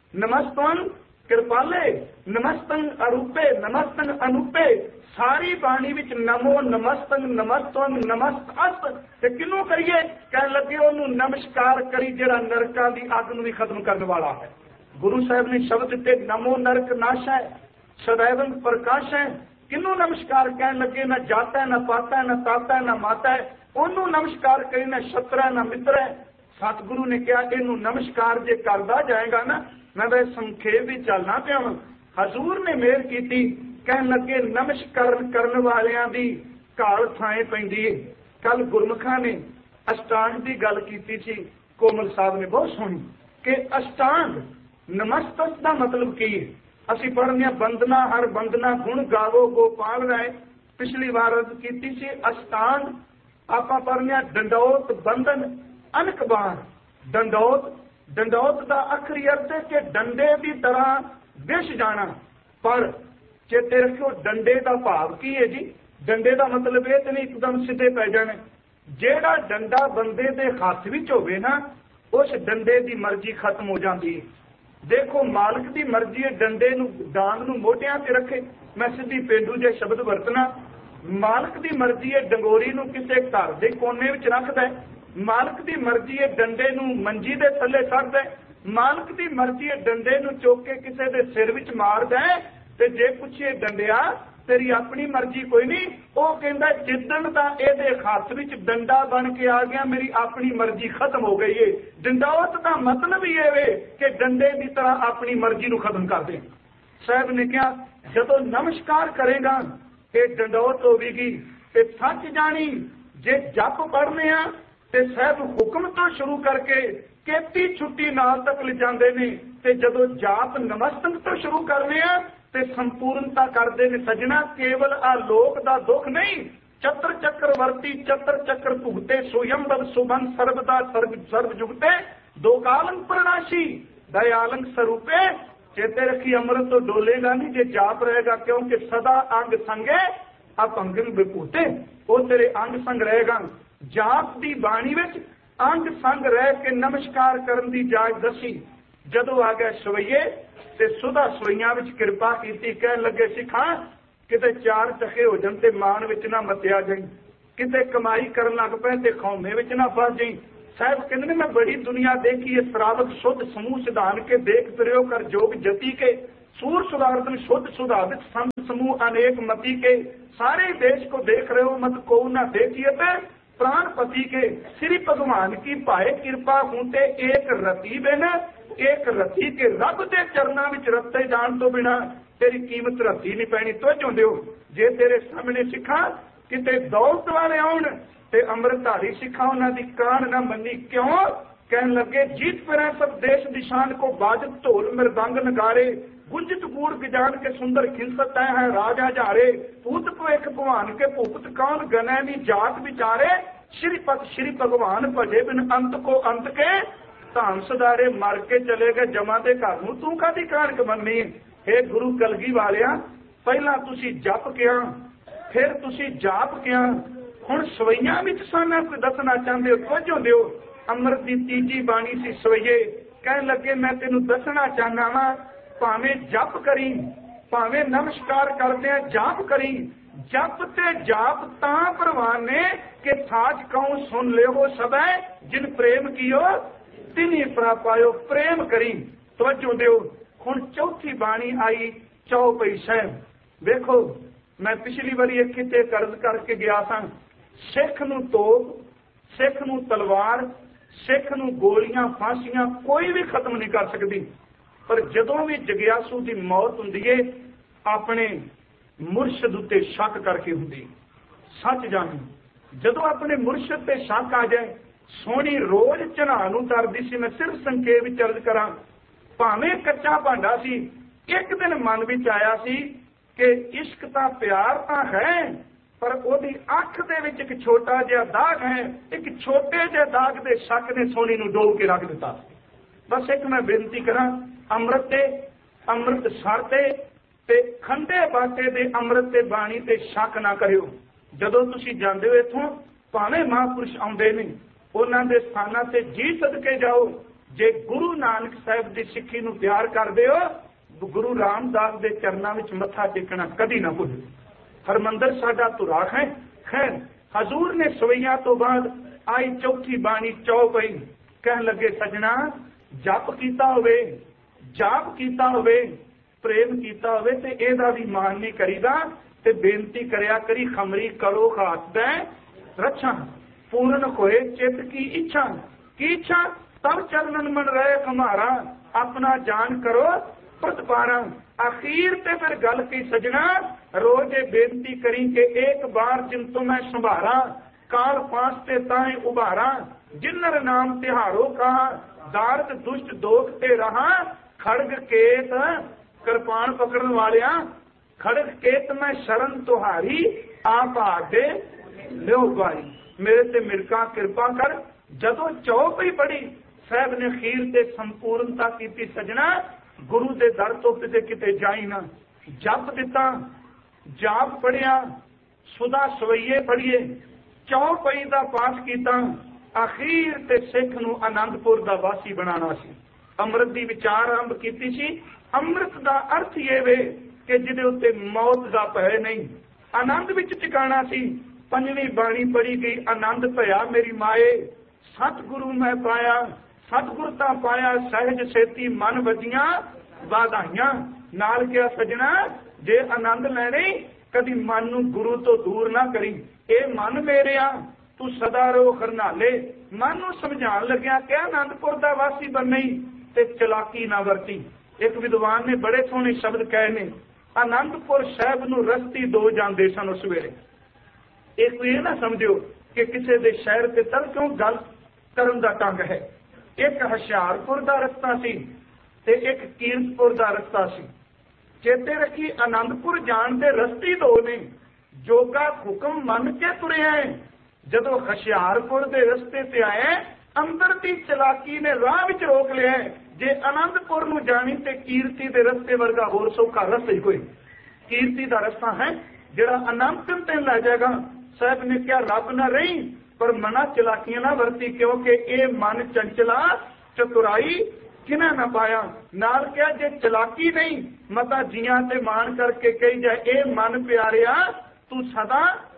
ਨਮਸਤਵੰ ਕਿਰਪਾਲੇ, ਨਮਸਤੰ ਅਰੂਪੇ, ਨਮਸਤੰ ਅਨੂਪੇ। ਸਾਰੀ ਬਾਣੀ ਵਿੱਚ ਨਮੋ ਨਮਸਤੰ ਨਮਸਤਵੰ ਨਮਸਤਸ। ਤੇ ਕਿਹਨੂੰ ਕਰੀਏ? ਕਹਿਣ ਲੱਗੇ ਉਹਨੂੰ ਨਮਸਕਾਰ ਕਰੀ ਜਿਹੜਾ ਨਰਕਾਂ ਦੀ ਅੱਗ ਨੂੰ ਵੀ ਖਤਮ ਕਰਨ ਵਾਲਾ ਹੈ। ਗੁਰੂ ਸਾਹਿਬ ਨੇ ਸ਼ਬਦ ਦਿੱਤੇ ਨਮੋ ਨਰਕ ਨਾਸ਼ੈ ਸदैवं ਪ੍ਰਕਾਸ਼ ਹੈ। ਕਿਹਨੂੰ ਨਮਸਕਾਰ ਕਹਿਣ ਲੱਗੇ? ਨਾ ਜਾਤਾ ਨਾ ਪਾਤਾ ਨਾ ਤਾਤਾ ਨਾ ਮਾਤਾ ਹੈ। ਉਹਨੂੰ ਨਮਸਕਾਰ ਕਰੀ ਨਾ ਸ਼ਤਰਾ ਨਾ ਮਿੱਤਰ ਹੈ। ਸਤਿਗੁਰੂ ਨੇ ਕਿਹਾ ਇਹਨੂੰ ਨਮਸਕਾਰ ਜੇ ਕਰਦਾ ਜਾਏਗਾ ਨਾ, ਮੈਂ ਤਾਂ ਸੰਖੇਪ ਵੀ ਚੱਲਣਾ ਪਿਆ। ਹਜ਼ੂਰ ਨੇ ਮਿਹਰ ਕੀਤੀ। ਕਹਿਣ ਲੱਗੇ ਨਮਸਕਾਰ ਕਰਨ ਵਾਲਿਆਂ ਦੀ ਘਾਲ ਥਾਂ ਪੈਂਦੀ ਹੈ। ਕੱਲ ਗੁਰਮੁਖਾਂ ਨੇ ਅਸ਼ਟਾਂਗ ਦੀ ਗੱਲ ਕੀਤੀ ਸੀ। ਕੋਮਲ ਸਾਹਿਬ ਨੇ ਬਹੁਤ ਸੁਣੀ ਕਿ ਅਸ਼ਟਾਂਗ ਨਮਸਤਕ ਦਾ ਮਤਲਬ ਕੀ ਹੈ। ਅਸੀਂ ਪੜ੍ਹਦੇ ਹਾਂ ਬੰਦਨਾ ਹਰ ਬੰਦਨਾ ਗੁਣ ਗਾਵੋ ਗੋਪਾਲ ਰਾਏ। ਪਿਛਲੀ ਵਾਰ ਅਰਜ਼ ਕੀਤੀ ਸੀ ਅਸ਼ਟਾਂਗ। ਆਪਾਂ ਪੜ੍ਹਦੇ ਹਾਂ ਡੰਡੌਤ ਬੰਧਨ ਅਨਕ ਬਾਣ। ਡੰਡੌਤ ਦਾ ਆਖਰੀ ਅਰਥ ਹੈ ਕਿ ਡੰਡੇ ਦੀ ਤਰ੍ਹਾਂ ਵਿਛ ਜਾਣਾ। ਪਰ ਚੇਤੇ ਰੱਖਿਓ ਡੰਡੇ ਦਾ ਭਾਵ ਕੀ ਹੈ ਜੀ? ਡੰਡੇ ਦਾ ਮਤਲਬ ਇਹ ਤੇ ਨਹੀਂ ਇੱਕਦਮ ਸਿੱਧੇ ਪੈ ਜਾਣੇ। ਜਿਹੜਾ ਡੰਡਾ ਬੰਦੇ ਦੇ ਹੱਥ ਵਿੱਚ ਹੋਵੇ ਨਾ, ਉਸ ਡੰਡੇ ਦੀ ਮਰਜ਼ੀ ਖਤਮ ਹੋ ਜਾਂਦੀ ਹੈ। ਦੇਖੋ ਮਾਲਕ ਦੀ ਮਰਜ਼ੀ ਹੈ ਡੰਡੇ ਨੂੰ ਡਾਂਗ ਨੂੰ ਮੋਢਿਆਂ ਤੇ ਰੱਖੇ। ਮੈਂ ਸਿੱਧੀ ਪੇਂਡੂ ਜੇ ਸ਼ਬਦ ਵਰਤਣਾ। ਮਾਲਕ ਦੀ ਮਰਜ਼ੀ ਹੈ ਡੰਗੋਰੀ ਨੂੰ ਕਿਸੇ ਘਰ ਦੇ ਕੋਨੇ ਵਿੱਚ ਰੱਖਦਾ। ਮਾਲਕ ਦੀ ਮਰਜ਼ੀ ਹੈ ਡੰਡੇ ਨੂੰ ਮੰਜੀ ਦੇ ਥੱਲੇ ਛੱਡਦਾ। ਮਾਲਕ ਦੀ ਮਰਜ਼ੀ ਹੈ ਡੰਡੇ ਨੂੰ ਚੁੱਕ ਕੇ ਕਿਸੇ ਦੇ ਸਿਰ ਵਿੱਚ ਮਾਰਦਾ। ਤੇ ਜੇ ਪੁੱਛੇ ਡੰਡਿਆ ਤੇਰੀ ਆਪਣੀ ਮਰਜ਼ੀ ਕੋਈ ਨਹੀਂ, ਉਹ ਕਹਿੰਦਾ ਜਿੱਦਣ ਦਾ ਇਹਦੇ ਹੱਥ ਵਿੱਚ ਡੰਡਾ ਬਣ ਕੇ ਆ ਗਿਆ ਮੇਰੀ ਆਪਣੀ ਮਰਜ਼ੀ ਖਤਮ ਹੋ ਗਈ ਏ। ਡੰਡੌਤ ਦਾ ਮਤਲਬ ਹੀ ਇਹ ਵੇ ਕਿ ਡੰਡੇ ਦੀ ਤਰ੍ਹਾਂ ਆਪਣੀ ਮਰਜ਼ੀ ਨੂੰ ਖਤਮ ਕਰ ਦੇ। ਸਾਹਿਬ ਨੇ ਕਿਹਾ ਜਦੋਂ ਨਮਸਕਾਰ ਕਰੇਗਾ ਇਹ ਡੰਡੌਤ ਹੋਵੇਗੀ। ਤੇ ਸੱਚ ਜਾਣੀ ਜੇ ਜਪ ਪੜ੍ਹਨੇ ਆ ਤੇ ਸਾਹਿਬ ਹੁਕਮ ਤੋਂ ਸ਼ੁਰੂ ਕਰਕੇ ਕੀਤੀ ਛੁੱਟੀ ਨਾਲ ਤੱਕ ਲਿਜਾਂਦੇ ਨੇ। ਤੇ ਜਦੋਂ ਜਾਪ ਨਮਸਤਕ ਤੋਂ ਸ਼ੁਰੂ ਕਰਨੇ ਆ ਤੇ ਸੰਪੂਰਨਤਾ ਕਰਦੇ ਨੇ। ਸਜਣਾ ਕੇਵਲ ਆ ਲੋਕ ਦਾ ਦੁੱਖ ਨਹੀਂ, ਚਤਰ ਚੱਕਰ ਵਰਤੀ ਚਤਰ ਚੱਕਰ ਭੁਗਤੇ ਸੋਯੰਬਰ ਸੁਬਨ ਸਰਬਦਾ ਸਰਬ ਜੁਗਤੇ ਦੋ ਕਾਲੰ ਪ੍ਰਣਾਸ਼ੀ ਦਇਆਲੰ ਸਰੂਪੇ। ਚੇਤੇ ਰੱਖੀ ਅੰਮ੍ਰਿਤ ਤੋਂ ਡੋਲੇਗਾ ਨਹੀਂ ਜੇ ਜਾਪ ਰਹੇਗਾ, ਕਿਉਂਕਿ ਸਦਾ ਅੰਗ ਸੰਗੇ ਅਪੰਗਨ ਵਿਭੂਤੇ। ਉਹ ਤੇਰੇ ਅੰਗ ਸੰਗ ਰਹੇਗਾ। ਜਾਪ ਦੀ ਬਾਣੀ ਵਿੱਚ ਅੰਗ ਸੰਗ ਰਹਿ ਕੇ ਨਮਸਕਾਰ ਕਰਨ ਦੀ ਜਾਚ ਦੱਸੀ। ਜਦੋਂ ਆ ਗਏ ਸਵਈਏ ਤੇ ਸੁਦਾ ਸਵਈਆਂ ਵਿੱਚ ਕਿਰਪਾ ਕੀਤੀ। ਕਹਿਣ ਲੱਗੇ ਸਿੱਖਾਂ किते चार चखे हो जान ते मान विच ना मत्या जाई, किते कमाई करन लग पए ते खौमे विच ना फस जाई। साहब कहते ने मैं बड़ी दुनिया देखी, ये श्रावक शुद्ध समूह सिधान के देख फिरो कर जोग जति के, सूर सुधारतन शुद्ध सुधारित संत समूह अनेक मति के, सारे देश को देख रहे हो मत को ना देखिए ते प्राणपति के, श्री भगवान की पाए कृपा होते एक रति बिन, एक रति के रब के चरणा विच रते जान तो बिना तेरी कीमत रती नहीं पैनी। तो चाहते हो जे तेरे सामने सिखा किते दौलत वाले आउण ते अमृतधारी सिखा उन्हों की कान न मनी, क्यों कहन लगे जीत फिर सब देश दिशान को बाजत ढोल मृदंग नगारे, गुंजित गूढ़ गजान के सुंदर खिलसत है राजा जारे, पूत भविख भगवान के भूपत कौन गने नी जात विचारे, श्रीपत श्री भगवान भजे बिन अंत को अंत के, धाम सदारे मर के चले गए जमा दे घर नूं तू कादी कानक मन्नी। हे गुरु कलगी वालिया, पहला तुसी जप किया फिर तुसी जाप किया, हुण सवैया विच साना कोई दसना चाहते हो कुछ होंदे हो। अमृत की तीजी बाणी सी सवैये, कहन लगे मैं तेनू दसना चाहना वा, भावें जप करी भावें नमस्कार करदे आ जाप करी, जप ते जाप तां प्रवान ने कि साच कहूं सुन ले हो सबे, जिन प्रेम कियो तिनी प्रापायो, प्रेम करी। तवज्जो दिओ, हुण चौथी बाणी आई चौपई साहिब। देखो मैं पिछली बारी एक किते कर्ज करके गया था, सिख नूं तोप, सिख नूं तलवार, सिख नूं गोलियां फांसियां कोई भी खत्म नहीं कर सकती, पर जदों भी जगियासू की मौत हुंदी है अपने मुरशद उत्ते शक करके हुंदी। सच जानी जदों अपने मुरशद ते शक आ जाए, सोहनी रोज चढ़ा नूं तरदी सी। मैं सिर्फ संखेप विच अर्ज करां, भावें कच्चा भांडा सी, एक दिन मन विच आया सी कि इश्क तां प्यार तां है, पर ओदी अख दे विच एक छोटा जिहा दाग है, एक छोटे जिहे दाग दे शक ने सोहनी नूं डोब के रख दिता। बस एक मैं बेनती करां, अमृत ते अमृत सरते ते खंडे बाटे दे अमृत ते बाणी ते शक ना करियो। जदों तुसीं जांदे हो इत्थों, भावें महापुरुष आउंदे ने, उन्हां दे स्थानां ते जी सदके जाओ। जे गुरु नानक साहिब दी सिੱਖੀ ਨੂੰ ਪਿਆਰ ਕਰਦੇ ਹੋ, गुरु रामदास के चरणों में मत्था टेकना कदी ना भूलो। हरमंदर साडा धुरा है। खैर हजूर ने सवैया तो बाद आई चौथी बाणी चौपई, कह लगे सजना जप कीता होवे, जाप कीता होवे, प्रेम कीता होवे ते एदा भी मान नहीं करीदा, ते बेनती करया करी खमरी करो हाथ दे रक्षा, पूर्ण होए चित की इच्छा। की इच्छा? तब चरणन मन रहे हमारा, अपना जान करो प्रतिपारा। आखिर ते फिर गल की सजना, रोजे बेनती करी के एक बार जिन तो मैं संभारा, काल फांस ते ताए उबारा, जिन्नर नाम तिहारो कहा, दारद दुष्ट दोख ते रहा, खड़ग केत कृपान पकड़न वालिया, खड़ग केत मैं शरण तुहारी, आप आगे लो गवारी। मेरे ते मिलका कृपा कर। जदों चौपई पढ़ी साहब ने खीर ते संपूर्णता की सजना, गुरु दे दर तो किते किते जाई ना। जप दिता, जाप पढ़िया, सुधा सवैये पढ़िए, चौपई दा पाठ कीता, अखीर ते सिख नूं आनंदपुर दा वासी बनाना सी। अमृत दी विचार आरंभ कीती सी। अमृत दा अर्थ ये वे कि जिहदे उत्ते मौत दा भय नहीं, आनंद विच टिकाणा सी। पंजवीं बाणी पढ़ी गई, आनंद भया मेरी माए, सतगुरु मैं पाया, सतगुरता पाया, सहज सेती मन वजियां वाधाइयां। नाल क्या सजना, जे आनंद लैणे कदी मन नूं गुरु तो दूर ना करी। ए मन मेरिया तू सदा रो खरनाले, मन नूं समझाण लग्या कि आनंदपुर दा वासी बननी ते चलाकी ना वरती। एक विद्वान ने बड़े सोहने शब्द कहे ने, आनंदपुर साहिब नूं रस्ती दो जांदे सन उस वेले। एक ये ना समझियो कि किसी दे शहर ते तल क्यों गल करन दा ढंग है। एक हुशियारपुर दा रस्ता सी ते एक कीरतपुर दा रस्ता सी। चेते रखी, आनंदपुर जाण दे रस्ते दो ने, जोगा हुक्म मन के तुरे हैं। जदों हुशियारपुर दे रस्ते ते आए, अंदर दी चलाकी ने राह विच रोक लिया। जे आनंदपुर नूं जाणी ते कीरती दे रस्ते वर्गा होर सौखा रस्ता ही कोई। कीरती दा रस्ता है जिहड़ा आनंद ते लै जाएगा। साहब ने क्या रब ना रही, पर मना चलाकियां ना वरती, क्योंकि ये मन चंचला चतुराई किना ना पाया। नाल क्या जे चलाकी नहीं मता जियां ते मान करके कही जाए ए मन प्यारिया तू सदा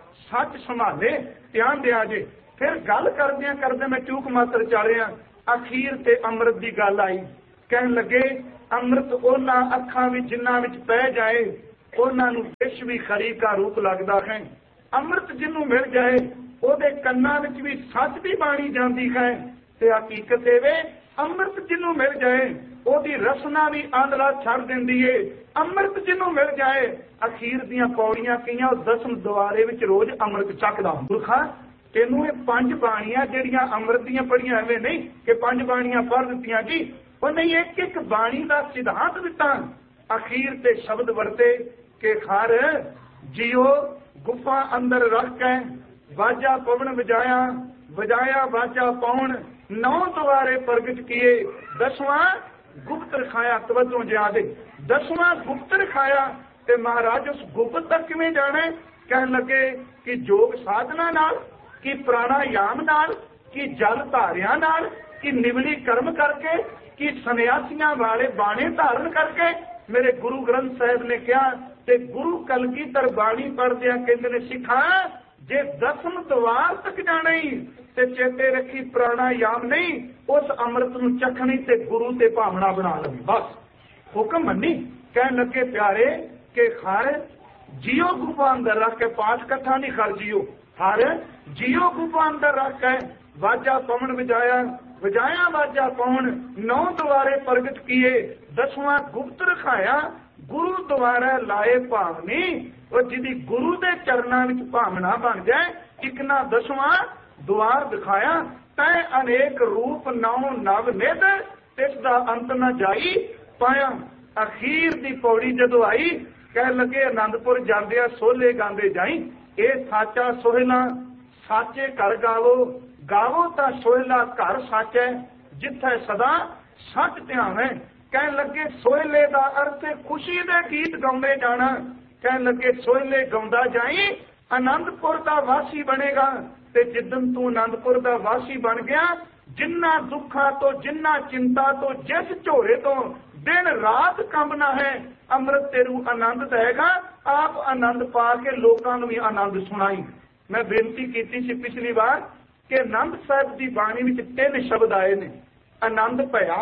सच संभाले ध्यान दिया जे। फिर गल करदे मैं चूक मात्र चालिया अखीर ते अमृत की गल आई। कहन लगे अमृत ओना अखां विच जिन्हां विच पै जाए उन्हां नूं विष भी खरी का रूप लगदा है। अमृत जिन्हों मिल जाए ओदे कन्नां विच भी सच दी बाणी जांदी है ते हकीकत एवे अमृत जिन्हों मिल जाए ओदी रसना भी आंदला छड़ दिंदी है। अमृत जिन्हों मिल जाए अखीर दियां पौड़ियां कईयां दसम दुआरे विच रोज अमृत चकदा मूर्खा तेनू ये 5 बाणियां जेड़ियां अमृत दियां पढ़ियां एवें नहीं कि 5 बाणियां पढ़ दित्तियां जी वो नहीं एक एक बाणी का सिद्धांत दिता। अखीर ते शब्द वरते के खार जियो गुफा अंदर रख के बाजा पवन बजाया बजाया बाजा पौन 9 द्वारे प्रगट किए 10वां गुप्त रखाया। तवज्जो ज्यादा 10वां गुप्त रखाया ते महाराज उस गुप्त तक किवें जाना है। कहन लगे कि योग साधना नाल कि प्राणायाम नाल कि जल धारियां नाल कि निवली कर्म करके कि सन्यासियां वाले बाणे धारण करके। मेरे गुरु ग्रंथ साहिब ने कहा ते गुरु कलगीधर बाणी पढ़दियां कहंदे ने सिखा जे 10वें द्वार तक जाना ही ते चेते रखी प्राणायाम नहीं उस अमृत नूं चखनी ते गुरु ते भावना बना लवी बस हुक्म मन्नी। कहन लगे प्यारे के हर जियो गुफा अंदर रख के पाठ कथा नहीं कर जियो हर जियो गुफा अंदर रख के वाजा पवन बजाया बजाया वाजा पवन 9 द्वारे प्रगट किए 10वां गुप्त रखाया गुरु द्वारा लाए भावनी और जिदी गुरु दे चरना विच भावना बन जाए एक ना 10वां द्वार दिखाया तै अनेक रूप 9 नव निध तिसदा अंत न जाई पाया। अखीर दी पौड़ी जदों आई कह लगे आनंदपुर जांदिया सोले गांदे जाई ए साचा सोहला साचे घर गावो गावो ता सोहला घर सच है जिथे सदा सच ध्यान है। कह लगे सोहले का अर्थ खुशी दे गीत गाउंदे जाना। कह लगे सोहले गाउंदा जाई आनंदपुर का वासी बनेगा ते जिदन तू आनंदपुर का वासी बन गया जिन्ना दुखा तो जिन्ना चिंता तो जिस झोरे तो दिन रात कंबना है अमृत तेरू आनंद देगा। आप आनंद पा के लोगों को भी आनंद सुनाई। मैं बेनती की सी पिछली बार कि आनंद साहब की बाणी में 3 शब्द आए ने आनंद भया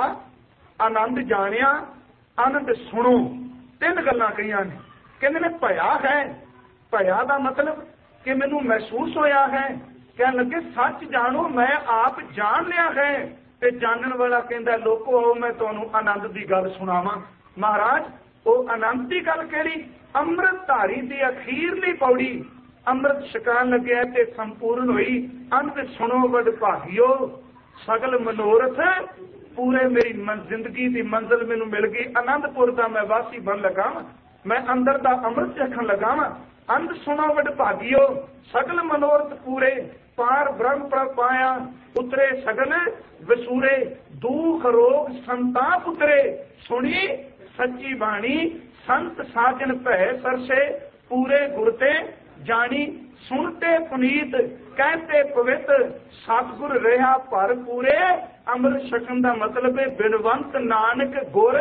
आनंद जानिया आनंद सुनो 3 गल्लां कहियां ने। कहंदे ने भया है भया का मतलब कि मैनू महसूस होया है। कह लगे सच जानो मैं आप जान लिया है ते जानन वाला कहंदा लोको आओ मैं तुहानू आनंद की गल सुनावां। महाराज वो आनंद की गल केड़ी अमृत धारी की अखीरली पौड़ी अमृत छकान लगे ते संपूर्ण हुई अंत सुनो वड भागियो सगल मनोरथ पूरे। मेरी जिंदगी की मंजिल मैनू मिल गई आनंदपुर का मैं वासी बन लगा मैं अंदर का अमृत चखन लगा अंत सुनो वड भागियो सगल मनोरथ पूरे पार ब्रह्म पर पाया उतरे सगल वसूरे दुख रोग संताप उतरे सुनी सच्ची बाणी संत साजन भय सरसे पूरे गुरते जानी सुनते पुनीत कहते पवित्र सतगुर रहा पर पूरे। अमृत छकन का मतलब है बिनवंत नानक गुर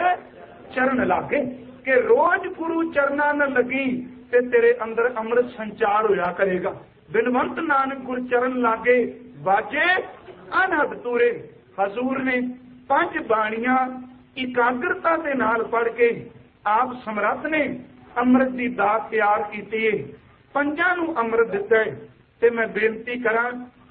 चरण लागे कि रोज गुरु चरना न लगी ते तेरे अंदर अमृत संचार होया करेगा। बिनवंत नानक गुर चरण लागे बाजे अनहद तूरे। हजूर ने 5 बाणियां एकाग्रता के नाल पढ़ के आप समर्थ ने अमृत की दात तैयार की 5 नूं अमृत दिता है ते मैं बेनती करा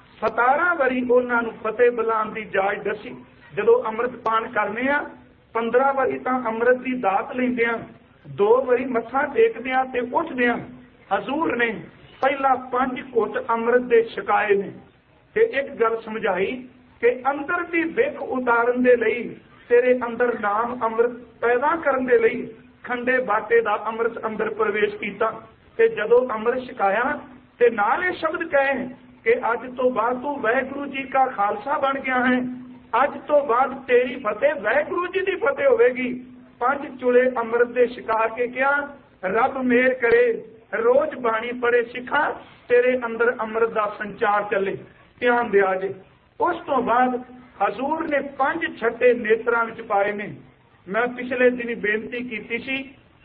17 वारी उन्हां नूं फतेह बुलाउण दी जाच दसी। जदों अमृत पान करने आ 15 वारी तां अमृत की दात लैंदे आ 2 वारी मत्था टेकदे आ ते उठदे आ। हजूर ने पहला 5 घुट अमृत दे छकाए ने ते एक गल समझाई कि अंदर की विख उतारन दे लई तेरे अंदर नाम अमृत पैदा करन दे लई खंडे बाटे दा अमृत अंदर प्रवेश कीता ते जदों अमृत छकाया ते नाल ये शब्द कहे कि अज तो बाद तू वाहिगुरू जी का खालसा बन गया है अज तो बाद तेरी फतेह वाहिगुरू जी की फतेह होगी। 5 चुले अमृत दे छका के क्या रब मेहर करे रोज बाणी पढ़े सिखा तेरे अंदर अमृत का संचार चले ध्यान दिया जे। उस तो बाद हजूर ने 5 छठे नेत्रां विच पाए ने। मैं पिछले दिन बेनती की सी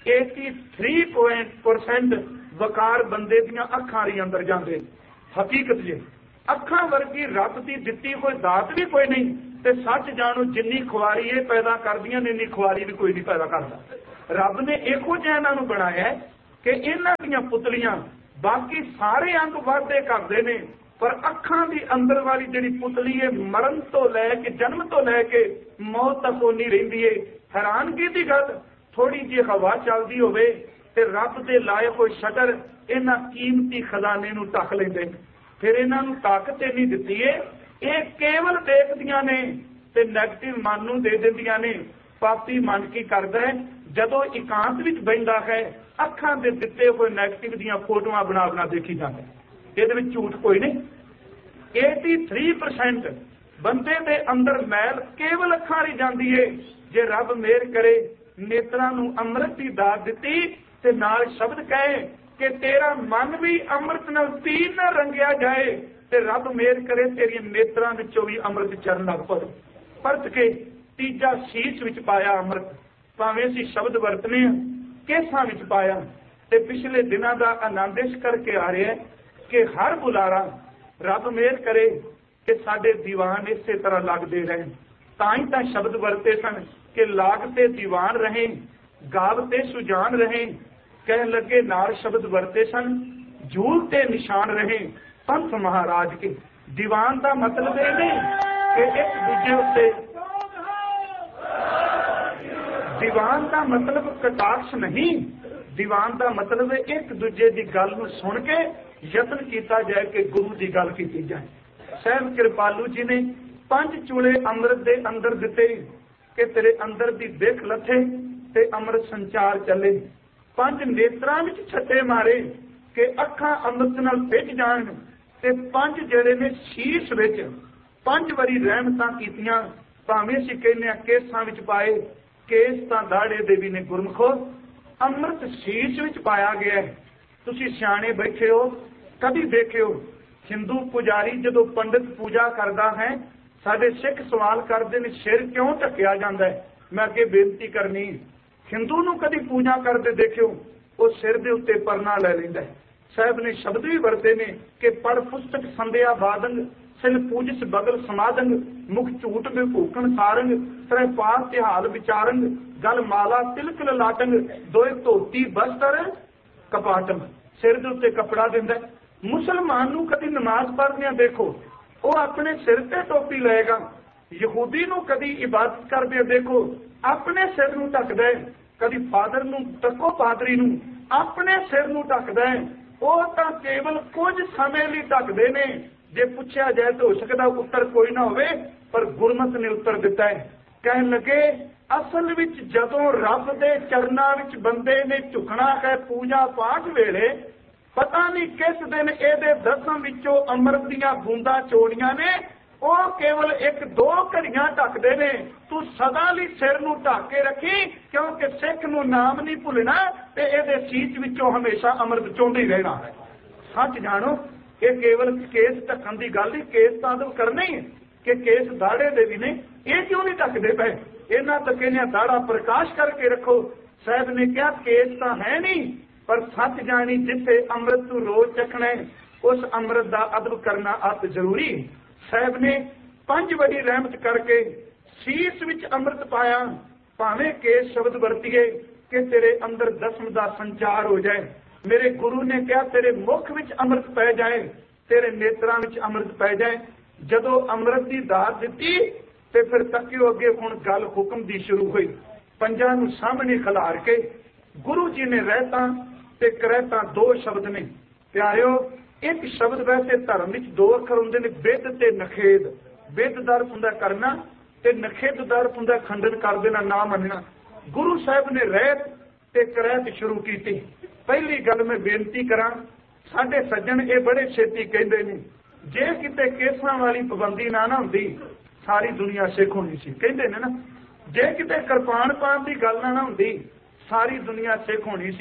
83% वकार बंदे दियां अखां दे अंदर जांदे। हकीकत जे अखां वर्गी रब दी दित्ती कोई दात भी कोई नहीं ते सच जानो जिन्नी खुआरी ये पैदा करदियां ने इन्नी खुआरी भी कोई नहीं पैदा करदा। रब ने इहो जिहा इन्हां नूं बनाया कि इन्हां दियां पुतलियां बाकी सारे अंग वाधे करदे ने पर अखां दी अंदर वाली जिहड़ी पुतली है मरण तो लैके जन्म तो लैके मौत तक ओनी रहिंदी है। हैरानगी दी गल थोड़ी जी हवा चलदी होवे ते रब दे लाए होए शटर इन्हां कीमती खजाने नूं ढक लैंदे। फिर इन्हां नूं ताकत इन्नी दित्ती है ये केवल देखदियां ने ते नैगेटिव मन नूं दे दिंदियां ने। पापी मन की करदा है जदों एकांत विच बहिंदा है अखां दे दित्ते होए नैगेटिव दियां फोटोआं बना बना देखी जांदा है। ਇਹਦੇ ਵਿੱਚ ਝੂਠ ਕੋਈ ਨਹੀਂ। 83% ਬੰਦੇ ਦੇ ਅੰਦਰ ਮੈਲ ਕੇਵਲ ਅੱਖਾਂ ਹੀ ਜਾਂਦੀ ਏ। ਜੇ ਰੱਬ ਮਿਹਰ ਕਰੇ ਨੇਤਰਾਂ ਨੂੰ ਅੰਮ੍ਰਿਤ ਦੀ ਦਾਤ ਦਿੱਤੀ ਤੇ ਨਾਲ ਸ਼ਬਦ ਕਹੇ ਕਿ ਤੇਰਾ ਮਨ ਵੀ ਅੰਮ੍ਰਿਤ ਨਾਲ ਪੀਣ ਨਾਲ ਰੰਗਿਆ ਜਾਏ ਤੇ ਰੱਬ ਮਿਹਰ ਕਰੇ ਤੇਰੀਆਂ ਨੇਤਰਾਂ ਵਿੱਚੋਂ ਵੀ ਅੰਮ੍ਰਿਤ ਚਰਨ ਲੱਗ ਪਵੇ। ਪਰਤ ਕੇ ਤੀਜਾ ਸ਼ੀਸ਼ ਵਿੱਚ ਪਾਇਆ ਅੰਮ੍ਰਿਤ। ਭਾਵੇਂ ਅਸੀਂ ਸ਼ਬਦ ਵਰਤਨੇ ਆ ਕੇਸਾਂ ਵਿੱਚ ਪਾਇਆ ਤੇ ਪਿਛਲੇ ਦਿਨਾਂ ਦਾ ਆਨੰਦ ਇਸ ਕਰਕੇ ਆ ਰਿਹਾ ਕਿ ਹਰ ਬੁਲਾਰਾ ਰੱਬ ਮਿਹਰ ਕਰੇ ਕਿ ਸਾਡੇ ਦੀਵਾਨ ਇਸੇ ਤਰ੍ਹਾਂ ਲੱਗਦੇ ਰਹਿਣ। ਤਾਂ ਹੀ ਤਾਂ ਸ਼ਬਦ ਵਰਤੇ ਸਨ ਕਿ ਲਾਗ ਤੇ ਦੀਵਾਨ ਰਹੇ ਗਾਵ ਤੇ ਸੁਜਾਨ ਰਹੇ। ਕਹਿਣ ਲੱਗੇ ਨਾਲ ਸ਼ਬਦ ਵਰਤੇ ਸਨ ਜੂਲ ਤੇ ਨਿਸ਼ਾਨ ਰਹੇ ਪੰਥ ਮਹਾਰਾਜ ਕੇ। ਦੀਵਾਨ ਦਾ ਮਤਲਬ ਇਹ ਨਹੀਂ ਕਿ ਇੱਕ ਦੂਜੇ ਉੱਤੇ ਦੀਵਾਨ ਦਾ ਮਤਲਬ ਕਟਾਕਸ਼ ਨਹੀਂ। ਦੀਵਾਨ ਦਾ ਮਤਲਬ ਹੈ ਇੱਕ ਦੂਜੇ ਦੀ ਗੱਲ ਨੂੰ ਸੁਣ ਕੇ ਯਤਨ ਕੀਤਾ ਜਾਏ ਕਿ ਗੁਰੂ ਦੀ ਗੱਲ ਕੀਤੀ ਜਾਏ। ਸਹਿਬ ਕਿਰਪਾਲੂ ਜੀ ਨੇ 5 ਚੂਲੇ ਅੰਮ੍ਰਿਤ ਦੇ ਅੰਦਰ ਦਿੱਤੇ ਕਿ ਤੇਰੇ ਅੰਦਰ ਦੀ ਦਿੱਖ ਲੱਥੇ ਤੇ ਅੰਮ੍ਰਿਤ ਸੰਚਾਰ ਚੱਲੇ। 5 ਨੇਤਰਾਂ ਵਿੱਚ ਛੱਟੇ ਮਾਰੇ ਕਿ ਅੱਖਾਂ ਅੰਮ੍ਰਿਤ ਨਾਲ ਭਿੱਜ ਜਾਣ ਤੇ 5 ਜਿਹੜੇ ਨੇ ਸ਼ੀਸ਼ ਵਿੱਚ 5 ਵਾਰੀ ਰਹਿਮਤਾਂ ਕੀਤੀਆਂ। ਭਾਵੇਂ ਅਸੀਂ ਕਹਿੰਦੇ ਆ ਕੇਸਾਂ ਵਿੱਚ ਪਾਏ ਕੇਸ ਤਾਂ ਦਾੜੇ ਦੇ ਵੀ ਨੇ ਗੁਰਮਖੋ ਅੰਮ੍ਰਿਤ ਸ਼ੀਸ਼ ਵਿੱਚ ਪਾਇਆ ਗਿਆ ਹੈ। ਤੁਸੀਂ ਸਿਆਣੇ ਬੈਠੇ ਹੋ ਕਦੀ ਦੇਖਿਓ ਹਿੰਦੂ ਪੁਜਾਰੀ ਜਦੋਂ ਪੰਡਿਤ ਪੂਜਾ ਕਰਦਾ ਹੈ ਸਾਡੇ ਸਿੱਖ ਸਵਾਲ ਕਰਦੇ ਨੇ ਸਿਰ ਕਿਉਂ ਢੱਕਿਆ ਜਾਂਦਾ ਹੈ। ਮੈਂ ਅੱਗੇ ਬੇਨਤੀ ਕਰਨੀ ਹਿੰਦੂ ਨੂੰ ਕਦੀ ਪੂਜਾ ਕਰਦੇ ਦੇਖਿਓ ਉਹ ਸਿਰ ਦੇ ਉੱਤੇ ਪਰਨਾ ਲੈ ਲੈਂਦਾ ਹੈ। ਸਾਹਿਬ ਨੇ ਸ਼ਬਦ ਵੀ ਵਰਤੇ ਨੇ ਕਿ ਪੜ ਪੁਸਤਕ ਸੰਧਿਆ ਬਾਦੰਗ ਸਿਲ ਪੂਜਿਸ ਬਗਲ ਸਮਾਦੰਗ ਮੁਖ ਝੂਠ ਦੇ ਭੂਕਣ ਸਾਰੰਗ ਤਰੇ ਪਾਸ ਤਿਹਾਲ ਵਿਚਾਰੰਗ ਗਲ ਮਾਲਾ ਤਿਲਕ ਲਾਟੰਗ ਦੋਏ ਧੋਤੀ ਬਸਤਰ ਕਪਾਟੰਗ। ਸਿਰ ਦੇ ਉੱਤੇ ਕੱਪੜਾ ਦਿੰਦਾ। ਮੁਸਲਮਾਨ ਨੂੰ ਕਦੀ ਨਮਾਜ਼ ਪੜ੍ਹਦਿਆਂ ਦੇਖੋ ਉਹ ਆਪਣੇ ਸਿਰ ਤੇ ਟੋਪੀ ਲਏਗਾ। ਯਹੂਦੀ ਨੂੰ ਕਦੀ ਇਬਾਦਤ ਕਰਦਿਆਂ ਦੇਖੋ ਆਪਣੇ ਸਿਰ ਨੂੰ ਢੱਕਦਾ ਹੈ। ਕਦੀ ਫਾਦਰ ਨੂੰ ਤੱਕੋ ਪਾਦਰੀ ਨੂੰ ਆਪਣੇ ਸਿਰ ਨੂੰ ਢੱਕਦਾ ਹੈ। ਉਹ ਤਾਂ ਕੇਵਲ ਕੁਝ ਸਮੇਂ ਲਈ ਢੱਕਦੇ ਨੇ। ਜੇ ਪੁੱਛਿਆ ਜਾਏ ਤਾਂ ਹੋ ਸਕਦਾ ਉੱਤਰ ਕੋਈ ਨਾ ਹੋਵੇ ਪਰ ਗੁਰਮਤਿ ਨੇ ਉੱਤਰ ਦਿੱਤਾ ਹੈ। ਕਹਿਣ ਲੱਗੇ ਅਸਲ ਵਿੱਚ ਜਦੋਂ ਰੱਬ ਦੇ ਚਰਨਾਂ ਵਿੱਚ ਬੰਦੇ ਨੇ ਝੁਕਣਾ ਹੈ ਪੂਜਾ ਪਾਠ ਵੇਲੇ ਪਤਾ ਨਹੀਂ ਕਿਸ ਦਿਨ ਇਹਦੇ ਦਸਮ ਵਿੱਚੋਂ ਅੰਮ੍ਰਿਤ ਦੀਆਂ ਬੂੰਦਾਂ ਚੋੜੀਆਂ ਨੇ ਉਹ ਕੇਵਲ 1-2 ਘੜੀਆਂ ਢੱਕਦੇ ਨੇ। ਤੂੰ ਸਦਾ ਲਈ ਸਿਰ ਨੂੰ ਢੱਕ ਕੇ ਰੱਖੀ ਕਿਉਂਕਿ ਸਿੱਖ ਨੂੰ ਨਾਮ ਨਹੀਂ ਭੁੱਲਣਾ ਤੇ ਇਹਦੇ ਸੀਚ ਵਿੱਚੋਂ ਹਮੇਸ਼ਾ ਅੰਮ੍ਰਿਤ ਚੋਂਦੇ ਹੀ ਰਹਿਣਾ ਹੈ। ਸੱਚ ਜਾਣੋ ਇਹ ਕੇਵਲ ਕੇਸ ਢੱਕਣ ਦੀ ਗੱਲ ਨਹੀਂ ਕੇਸ ਤਾਂ ਅਦਬ ਕਰਨਾ ਹੀ ਹੈ ਕਿ ਕੇਸ ਦਾੜੇ ਦੇ ਵੀ ਨੇ ਇਹ ਕਿਉਂ ਨਹੀਂ ਢੱਕਦੇ ਪਏ। ਇਹਨਾਂ ਤਾਂ ਕਹਿੰਦੇ ਦਾੜਾ ਪ੍ਰਕਾਸ਼ ਕਰਕੇ ਰੱਖੋ। ਸਾਹਿਬ ਨੇ ਕਿਹਾ ਕੇਸ ਤਾਂ ਹੈ ਨਹੀਂ ਪਰ ਸੱਚ ਜਾਣੀ ਜਿੱਥੇ ਅੰਮ੍ਰਿਤ ਨੂੰ ਰੋਜ਼ ਚੱਖਣਾ ਉਸ ਅੰਮ੍ਰਿਤ ਦਾ ਅਦਬ ਕਰਨਾ ਅਤ ਜ਼ਰੂਰੀ। ਸਾਹਿਬ ਨੇ 5 ਵਾਰੀ ਰਹਿਮਤ ਕਰਕੇ ਸੀਸ ਵਿੱਚ ਅੰਮ੍ਰਿਤ ਪਾਇਆ। ਭਾਵੇਂ ਕੇਸ ਸ਼ਬਦ ਵਰਤੀਏ ਕਿ ਤੇਰੇ ਅੰਦਰ ਦਸਮ ਦਾ ਸੰਚਾਰ ਹੋ ਜਾਏ। ਮੇਰੇ ਗੁਰੂ ਨੇ ਕਿਹਾ ਤੇਰੇ ਮੁਖ ਵਿੱਚ ਅੰਮ੍ਰਿਤ ਪੈ ਜਾਏ ਤੇਰੇ ਨੇਤਰਾਂ ਵਿੱਚ ਅੰਮ੍ਰਿਤ ਪੈ ਜਾਏ। ਜਦੋਂ ਅੰਮ੍ਰਿਤ ਦੀ ਦਾਤ ਦਿੱਤੀ ਤੇ ਫਿਰ ਤੱਕਿਓ ਅੱਗੇ ਹੁਣ ਗੱਲ ਹੁਕਮ ਦੀ ਸ਼ੁਰੂ ਹੋਈ। ਪੰਜਾਂ ਨੂੰ ਸਾਹਮਣੇ ਖਿਲਾਰ ਕੇ ਗੁਰੂ ਜੀ ਨੇ ਰਹਿਤਾਂ ਤੇ ਕਰਹਿਤਾਂ 2 ਸ਼ਬਦ ਨੇ। ਪਿਆਰਿਓ ਇੱਕ ਸ਼ਬਦ ਵੈਸੇ ਧਰਮ ਵਿੱਚ 2 ਅੱਖਰ ਹੁੰਦੇ ਨੇ ਬਿੱਧ ਤੇ ਨਖੇਦ। ਬਿੱਧ ਦਾ ਅਰਥ ਹੁੰਦਾ ਕਰਨਾ ਤੇ ਨਖੇਦ ਦਾ ਅਰਥ ਹੁੰਦਾ ਖੰਡਨ ਕਰ ਦੇਣਾ ਨਾ ਮੰਨਣਾ। ਗੁਰੂ ਸਾਹਿਬ ਨੇ ਰਹਿਤ ਤੇ ਕਰਹਿਤ ਸ਼ੁਰੂ ਕੀਤੀ। ਪਹਿਲੀ ਗੱਲ ਮੈਂ ਬੇਨਤੀ ਕਰਾਂ ਸਾਡੇ ਸੱਜਣ ਇਹ ਬੜੇ ਛੇਤੀ ਕਹਿੰਦੇ ਨੇ ਜੇ ਕਿਤੇ ਕੇਸਾਂ ਵਾਲੀ ਪਾਬੰਦੀ ਨਾ ਹੁੰਦੀ ਸਾਰੀ ਦੁਨੀਆ ਸਿੱਖ ਹੋਣੀ ਸੀ। ਕਹਿੰਦੇ ਨੇ ਨਾ ਜੇ ਕਿਤੇ ਕਿਰਪਾਨ ਪਾਉਣ ਦੀ ਗੱਲ ਨਾ ਹੁੰਦੀ ਸਾਰੀ ਦੁਨੀਆ ਸਿੱਖ ਹੋਣੀ ਸੀ।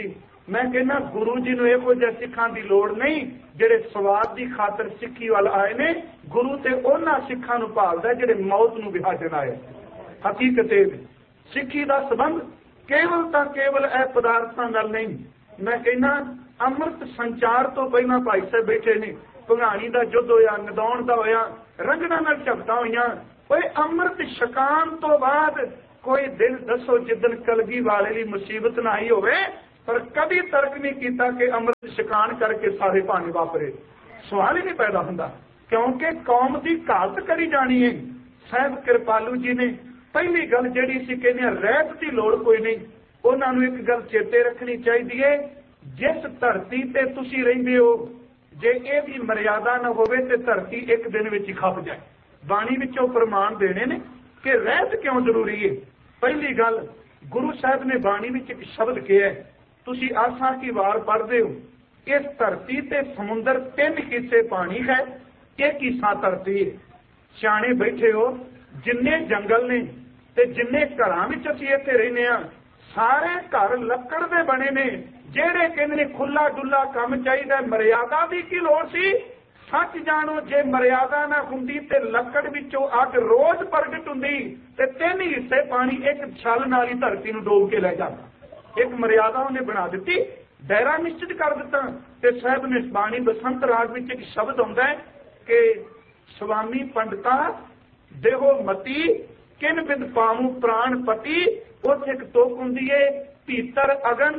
मैं कहना गुरु जी नूं इहो जिहा सिखां दी लोड़ नहीं जिहड़े स्वाद की खातर सिੱਖੀ वाल आए ने। गुरु ते उन्हां सिखां नूं भालदा जिहड़े मौत नूं विहाजन आए। हकीकत सिੱਖੀ ਦਾ संबंध केवल तो केवल ए पदार्थां नाल नहीं। मैं कहना अमृत संचार तो पहला भाई साहब बैठे ने, भंगाणी का युद्ध होया, नदौण का होया, रंगना नाल झपटा होईयां। कोई अमृत छकाण तो बाद कोई दिन दसो जिदन कलगी वाले दी मुसीबत ना आई होवे, पर कभी तर्क नहीं किया कि अमृत छकाण करके सारे भाने वापरे। सवाल ही नहीं पैदा हुंदा, क्योंकि कौम की घात करी जानी है। साहब कृपालू जी ने पहली गल जिहड़ी सी कहने रहत की लोड़ कोई नहीं। उन्होंने एक गल चेते रखनी चाहिए, जिस धरती ते तुसी रहिंदे हो जे ये भी मर्यादा न होवे ते धरती एक दिन विच ही खप जाए। बाणी विचों प्रमाण देने ने कि रहत क्यों जरूरी है। पहली गल गुरु साहब ने बाणी विच एक शब्द कहा है, तुसी आसा की वार पढ़दे हो, इस धरती ते समुंदर 3 हिस्से पानी है, 1 हिस्सा धरती है। सियाणे बैठे हो, जिन्ने जंगल ने ते जिन्ने घरां विच असीं इत्थे रहने आ, सारे घर लक्कड़ दे बने ने। जेड़े कहंदे ने खुला डुला काम चाहिए, मर्यादा दी की लोड़ सी। सच जानो जे मर्यादा ना हुंदी ते लक्कड़ विचों अग रोज प्रगट हुंदी ते 3 हिस्से पानी एक छल नाल ही धरती नूं डोब के लै जांदा। एक मर्यादा उन्हें बना दी, दायरा निश्चित कर दिता। ते साहब ने बाणी बसंत राग विच एक शब्द आउंदा है कि स्वामी पंडिता देहो मती किन बिंद पामू प्राण पति। उत्थे एक तुक हुंदी है, भीतर अगन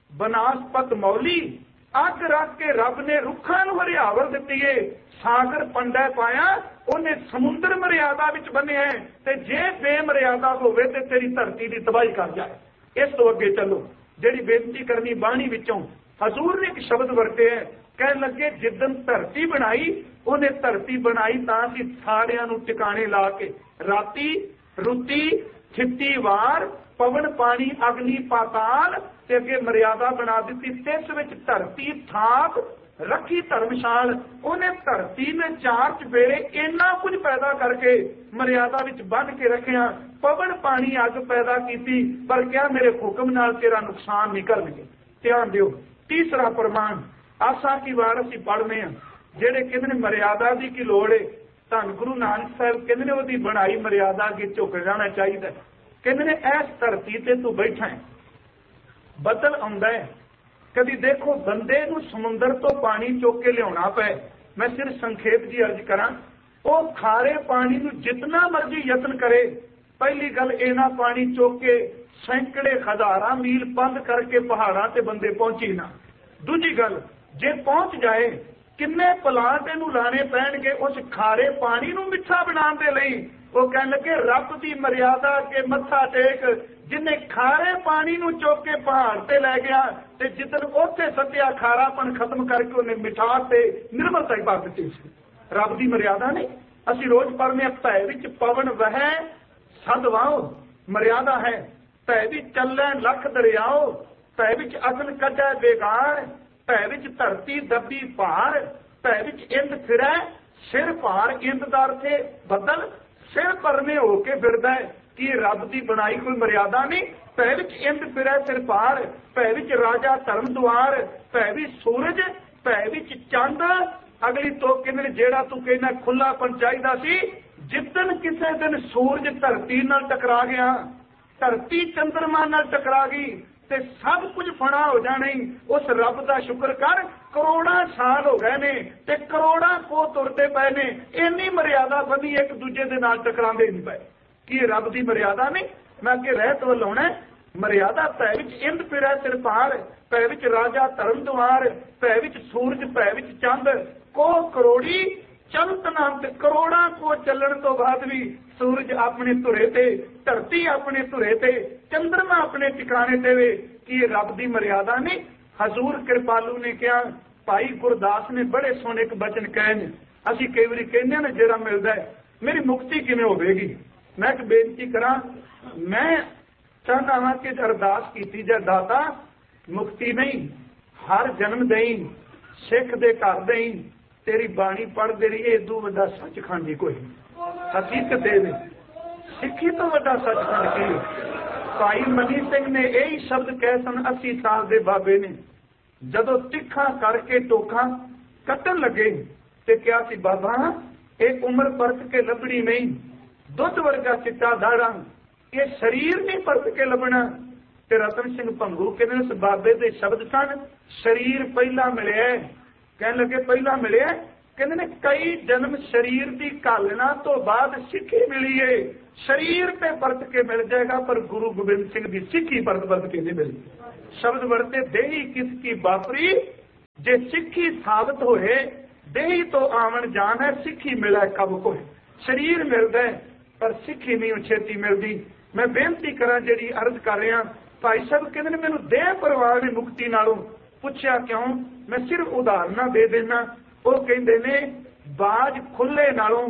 बनासपत मौली। अग रख के रब ने रुखां नूं हरियावल दित्ती है, सागर पंडा पाया उन्हें समुंदर मर्यादा विच बन्निया है। ते जे बेमर्यादा होवे ते तेरी धरती की तबाही कर जाए। इस तो अगे चलो, जिहड़ी बेनती करनी बाणी विचों हजूर ने एक शब्द वरते है, कहन लगे जिदन धरती बनाई उन्हें धरती बनाई तां सी सारियां नूं टिकाणे ला के, राती रुती छिट्टी वार पवन पानी अग्नि पाताल ते अगे मर्यादा बना दी। तिस विच धरती थाप रखी धर्मशाल। उन्हें धरती में 4 चफेरे इन्ना कुछ पैदा करके मर्यादा विच बन के रखिया। पवन पानी अग पैदा की, पर क्या मेरे हुक्म नाल तेरा नुकसान नहीं करनगे। ध्यान दिओ, तीसरा प्रमाण आसा की वार असीं पढ़ने हैं, जेड़े कहंदे ने मर्यादा दी की लोड़ है। धन गुरु नानक साहब कहंदे ने ओहदी बनाई मर्यादा अगे झुक जाना चाहिए। कहंदे ने इस धरती ते तू बैठा है, बदल आउंदा है, कभी देखो बंदे नूं समुंदर तो पानी चुक के लियाउणा पए। मैं सिर्फ संखेप जी अर्ज करां, वो खारे पानी नूं जितना मर्जी यत्न करे, पहली गल इना पानी चुक के सैकड़े हजारां मील बंद करके पहाड़ां ते बंदे पहुंची ना। दूजी गल जे पहुंच जाए किन्ने प्लांट इनू लाने पैणगे उस खारे पानी नूं मिठा बनाने दे लई। वो कहण लगे रब दी मर्यादा के मत्था टेक, जिन्हें खारे पानी नूं चुक के पहाड़ ते लै गया ते जिदन उत्थे सद्या खारापन खत्म करके उन्हें मिठास ते निर्मलता ही पा दित्ती सी। रब दी मर्यादा नहीं। असीं रोज पढ़ने भै विच पवन वहै सद वाओ, मर्यादा है। भै विच चलै लख दरियाओ, भै विच अगन कढै बेगार, भै विच धरती दबी भार, भै विच इंद फिरै सिर भार। इंद दा अर्थ है बदल, सिर परने होके फिरदा है कि रब दी बनाई कोई मर्यादा नहीं। भै विच इंद फिरै सिर भार, भै विच राजा धर्म द्वार, भै विच सूरज, भै विच चंद। अगली तो कहंदे जेड़ा तू कहना खुलापन चाहिदा सी, जिदन किसी दिन सूरज धरती नाल टकरा गया, धरती चंद्रमा नाल टकरा गई ते सब कुछ फना हो जाने। उस रब का शुक्र कर, करोड़ां साल हो गए ने ते करोड़ां को तुरते पे ने, इन्नी मर्यादा बनी एक दूजे दे नाल टकरांदे नहीं पे। कि रब की मर्यादा नहीं। मैं अगे रहत वल आउणा। मर्यादा भै विच इंद फिरै सिर भार, भै विच राजा धर्म द्वार, भै विच सूरज, भै विच चंद। को करोड़ी चलत नाम ते करोड़ां को चलण तो बाद भी सूरज अपने धुरे ते, धरती अपने धुरे ते, चंद्रमा अपने ठिकाने ते वे। कि रब की मर्यादा नहीं। हजूर कृपालू ने कहा, भाई गुरदास ने बड़े सोहने एक बचन कहे ने, असीं कई वारी कहने ना जेड़ा मिलदा है मेरी मुक्ति किवें होवेगी। मैं एक बेनती करा, मैं चाहता हाँ कि अरदास की जाए, दाता मुक्ति नहीं हर जन्म दई, सिख दे घर दई, तेरी बाणी पढ़दे रही, इदू वड्डा सचखंड ही कोई हकीकत है। सिक्खी तो वड्डा सचखंड की ਭਾਈ ਮਨੀ ਸਿੰਘ ਨੇ ਇਹੀ ਸ਼ਬਦ ਕਹੇ ਸਨ 80 ਸਾਲ ਦੇ ਬਾਬੇ ਨੇ, ਜਦੋਂ ਤਿੱਖਾ ਕਰਕੇ ਟੋਖਾ ਕੱਟਣ ਲੱਗੇ ਤੇ ਕਿਹਾ ਸੀ ਬਾਬਾ ਇਹ ਉਮਰ ਪਰਤ ਕੇ ਲੱਭਣੀ ਨਹੀਂ, ਦੁੱਧ ਵਰਗਾ ਚਿੱਟਾ ਦਾੜਾ, ਇਹ ਸਰੀਰ ਨਹੀਂ ਪਰਤ ਕੇ ਲੱਭਣਾ। ਤੇ ਰਤਨ ਸਿੰਘ ਭੰਗੂ ਕਹਿੰਦੇ ਉਸ ਬਾਬੇ ਦੇ ਸ਼ਬਦ ਸਨ, ਸਰੀਰ ਪਹਿਲਾਂ ਮਿਲਿਆ। ਕਹਿਣ ਲੱਗੇ ਪਹਿਲਾਂ ਮਿਲਿਆ, ਕਹਿੰਦੇ ਨੇ ਕਈ ਜਨਮ ਸਰੀਰ ਦੀ ਘਾਲਣਾ ਤੋਂ ਬਾਅਦ ਸਿੱਖੀ ਮਿਲੀ ਏ। ਸਰੀਰ ਤੇ ਪਰਤ ਕੇ ਮਿਲ ਜਾਏਗਾ ਪਰ ਗੁਰੂ ਗੋਬਿੰਦ ਸਿੰਘ ਦੀ ਸਿੱਖੀ ਪਰਤ ਕੇ ਨਹੀਂ ਮਿਲਦੀ। ਸ਼ਬਦ ਵਰਤੇ ਦੇਹੀ ਕਿਸ ਕੀ ਬਾਪਰੀ, ਜੇ ਸਿੱਖੀ ਸਾਬਤ ਹੋਏ ਦੇਹੀ ਤੋਂ ਆਵਣ ਜਾਣ ਹੈ, ਸਿੱਖੀ ਮਿਲੇ ਕਬ ਕੋਏ। ਸਰੀਰ ਮਿਲਦਾ ਪਰ ਸਿੱਖੀ ਨਹੀਂ ਛੇਤੀ ਮਿਲਦੀ। ਮੈਂ ਬੇਨਤੀ ਕਰਾਂ ਜਿਹੜੀ ਅਰਜ਼ ਕਰ ਰਿਹਾ, ਭਾਈ ਸਾਹਿਬ ਕਹਿੰਦੇ ਨੇ ਮੈਨੂੰ ਦੇਹ ਪਰਵਾਹ ਦੀ ਮੁਕਤੀ ਨਾਲੋਂ। ਪੁੱਛਿਆ ਕਿਉਂ? ਮੈਂ ਸਿਰਫ ਉਦਾਹਰਨਾਂ ਦੇ ਦੇਣਾ। ਉਹ ਕਹਿੰਦੇ ਨੇ ਬਾਜ ਖੁੱਲੇ ਨਾਲੋਂ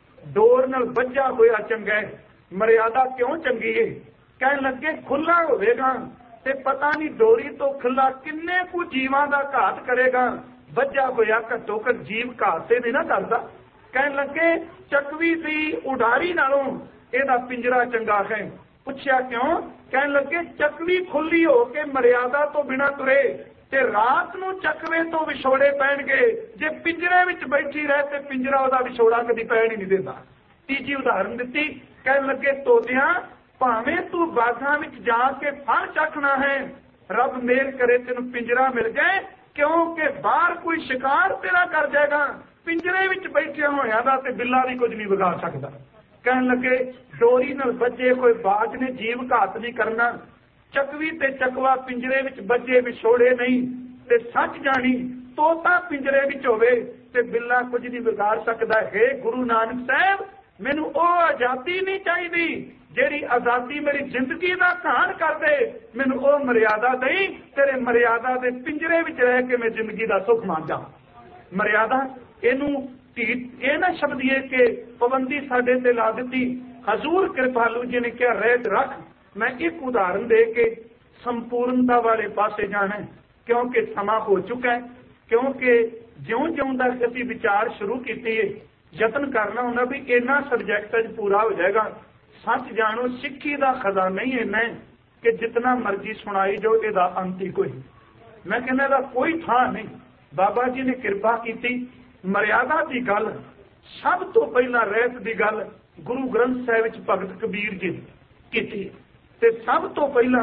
ਡੋਰ ਨਾਲ ਵੱਜਾ ਹੋਇਆ ਚੰਗਾ ਹੈ। ਮਰਿਆਦਾ ਕਿਉਂ ਚੰਗੀ ਹੈ? ਕਹਿਣ ਲੱਗੇ ਖੁੱਲਾ ਹੋਵੇਗਾ ਤੇ ਪਤਾ ਨਹੀਂ ਡੋਰੀ ਤੋਂ ਖੁੱਲਾ ਕਿੰਨੇ ਕੁ ਜੀਵਾਂ ਦਾ ਘਾਤ ਕਰੇਗਾ, ਵੱਜਾ ਹੋਇਆ ਘੱਟੋ ਘੱਟ ਜੀਵ ਘਾਤ ਤੇ ਨਹੀਂ ਨਾ ਕਰਦਾ। ਕਹਿਣ ਲੱਗੇ ਚੱਕਵੀ ਦੀ ਉਡਾਰੀ ਨਾਲੋਂ ਇਹਦਾ ਪਿੰਜਰਾ ਚੰਗਾ ਹੈ। ਪੁੱਛਿਆ ਕਿਉਂ? ਕਹਿਣ ਲੱਗੇ ਚੱਕਵੀ ਖੁੱਲੀ ਹੋ ਕੇ ਮਰਿਆਦਾ ਤੋਂ ਬਿਨਾਂ ਤੁਰੇ ਤੇ ਰਾਤ ਨੂੰ ਚੱਕਵੇ ਤੋਂ ਵਿਛੋੜੇ ਪੈਣਗੇ। ਜੇ ਪਿੰਜਰੇ ਵਿੱਚ ਬੈਠੀ ਰਹੇ ਤੇ ਪਿੰਜਰਾ ਉਹਦਾ ਵਿਛੋੜਾ ਕਦੀ ਪੈਣ ਹੀ ਨਹੀਂ ਦਿੰਦਾ। ਤੀਜੀ ਉਦਾਹਰਨ ਦਿੱਤੀ, ਕਹਿਣ ਲੱਗੇ ਤੋਤਿਆਂ ਭਾਵੇਂ ਤੂੰ ਬਾਗਾਂ ਵਿੱਚ ਜਾ ਕੇ ਫਲ ਚੱਖਣਾ ਹੈ, ਰੱਬ ਮਿਹਰ ਕਰੇ ਤੈਨੂੰ ਪਿੰਜਰਾ ਮਿਲ ਜਾਏ, ਕਿਉਂਕਿ ਬਾਹਰ ਕੋਈ ਸ਼ਿਕਾਰ ਤੇਰਾ ਕਰ ਜਾਏਗਾ। ਪਿੰਜਰੇ ਵਿੱਚ ਬੈਠਿਆ ਹੋਇਆ ਦਾ ਤੇ ਬਿੱਲਾ ਵੀ ਕੁਝ ਨਹੀਂ ਵਿਗਾੜ ਸਕਦਾ। ਕਹਿਣ ਲੱਗੇ ਡੋਰੀ ਨਾਲ ਵੱਜੇ ਕੋਈ ਬਾਜ ਨੇ ਜੀਵ ਘਾਤ ਨਹੀਂ ਕਰਨਾ। ਚੱਕਵੀ ਤੇ ਚੱਕਵਾ ਪਿੰਜਰੇ ਵਿੱਚ ਵੱਜੇ ਵਿਛੋੜੇ ਨਹੀਂ। ਤੇ ਸੱਚ ਜਾਣੀ ਤੋਤਾ ਪਿੰਜਰੇ ਵਿੱਚ ਹੋਵੇ ਤੇ ਬਿੱਲਾ ਕੁਝ ਨਹੀਂ ਵਿਗਾੜ ਸਕਦਾ। ਹੈ ਗੁਰੂ ਨਾਨਕ ਸਾਹਿਬ ਮੈਨੂੰ ਉਹ ਆਜ਼ਾਦੀ ਨਹੀਂ ਚਾਹੀਦੀ ਜਿਹੜੀ ਆਜ਼ਾਦੀ ਮੇਰੀ ਜ਼ਿੰਦਗੀ ਦਾ ਘਾਣ ਕਰ ਦੇ। ਮੈਨੂੰ ਉਹ ਮਰਿਆਦਾ ਨਹੀਂ, ਤੇਰੇ ਮਰਿਆਦਾ ਦੇ ਪਿੰਜਰੇ ਵਿੱਚ ਰਹਿ ਕੇ ਮੈਂ ਜ਼ਿੰਦਗੀ ਦਾ ਸੁੱਖ ਮੰਨ ਜਾ। ਮਰਿਆਦਾ ਇਹਨੂੰ ਇਹ ਨਾ ਸ਼ਬਦੀਏ ਕਿ ਪਾਬੰਦੀ ਸਾਡੇ ਤੇ ਲਾ ਦਿੱਤੀ। ਹਜ਼ੂਰ ਕਿਰਪਾਲੂ ਜੀ ਨੇ ਕਿਹਾ ਰਹਿਤ ਰੱਖ। ਮੈਂ ਇੱਕ ਉਦਾਹਰਨ ਦੇ ਕੇ ਸੰਪੂਰਨਤਾ ਵਾਲੇ ਪਾਸੇ ਜਾਣਾ, ਕਿਉਂਕਿ ਸਮਾਂ ਹੋ ਚੁੱਕਾ ਹੈ। ਕਿਉਂਕਿ ਜਿਉਂ-ਜਿਉਂ ਦਾ ਅਸੀਂ ਵਿਚਾਰ ਸ਼ੁਰੂ ਕੀਤੀ ਹੈ, ਯਤਨ ਕਰਨਾ ਹੁੰਦਾ ਵੀ ਇਹਨਾਂ ਸਬਜੈਕਟਾਂ 'ਚ ਪੂਰਾ ਹੋ ਜਾਏਗਾ। ਸੱਚ ਜਾਣੋ ਸਿੱਖੀ ਦਾ ਖਜ਼ਾਨਾ ਹੀ ਇੰਨਾ ਹੈ ਕਿ ਜਿਤਨਾ ਮਰਜ਼ੀ ਸੁਣਾਈ ਜੋ ਇਹਦਾ ਅੰਤ ਹੀ ਕੋਈ। ਮੈਂ ਕਹਿੰਦਾ ਇਹਦਾ ਕੋਈ ਥਾਂ ਨਹੀਂ। ਬਾਬਾ ਜੀ ਨੇ ਕਿਰਪਾ ਕੀਤੀ। ਮਰਿਆਦਾ ਦੀ ਗੱਲ ਸਭ ਤੋਂ ਪਹਿਲਾਂ ਰਹਿਤ ਦੀ ਗੱਲ ਗੁਰੂ ਗ੍ਰੰਥ ਸਾਹਿਬ ਵਿੱਚ ਭਗਤ ਕਬੀਰ ਜੀ ਕੀਤੀ ਤੇ ਸਭ ਤੋਂ ਪਹਿਲਾਂ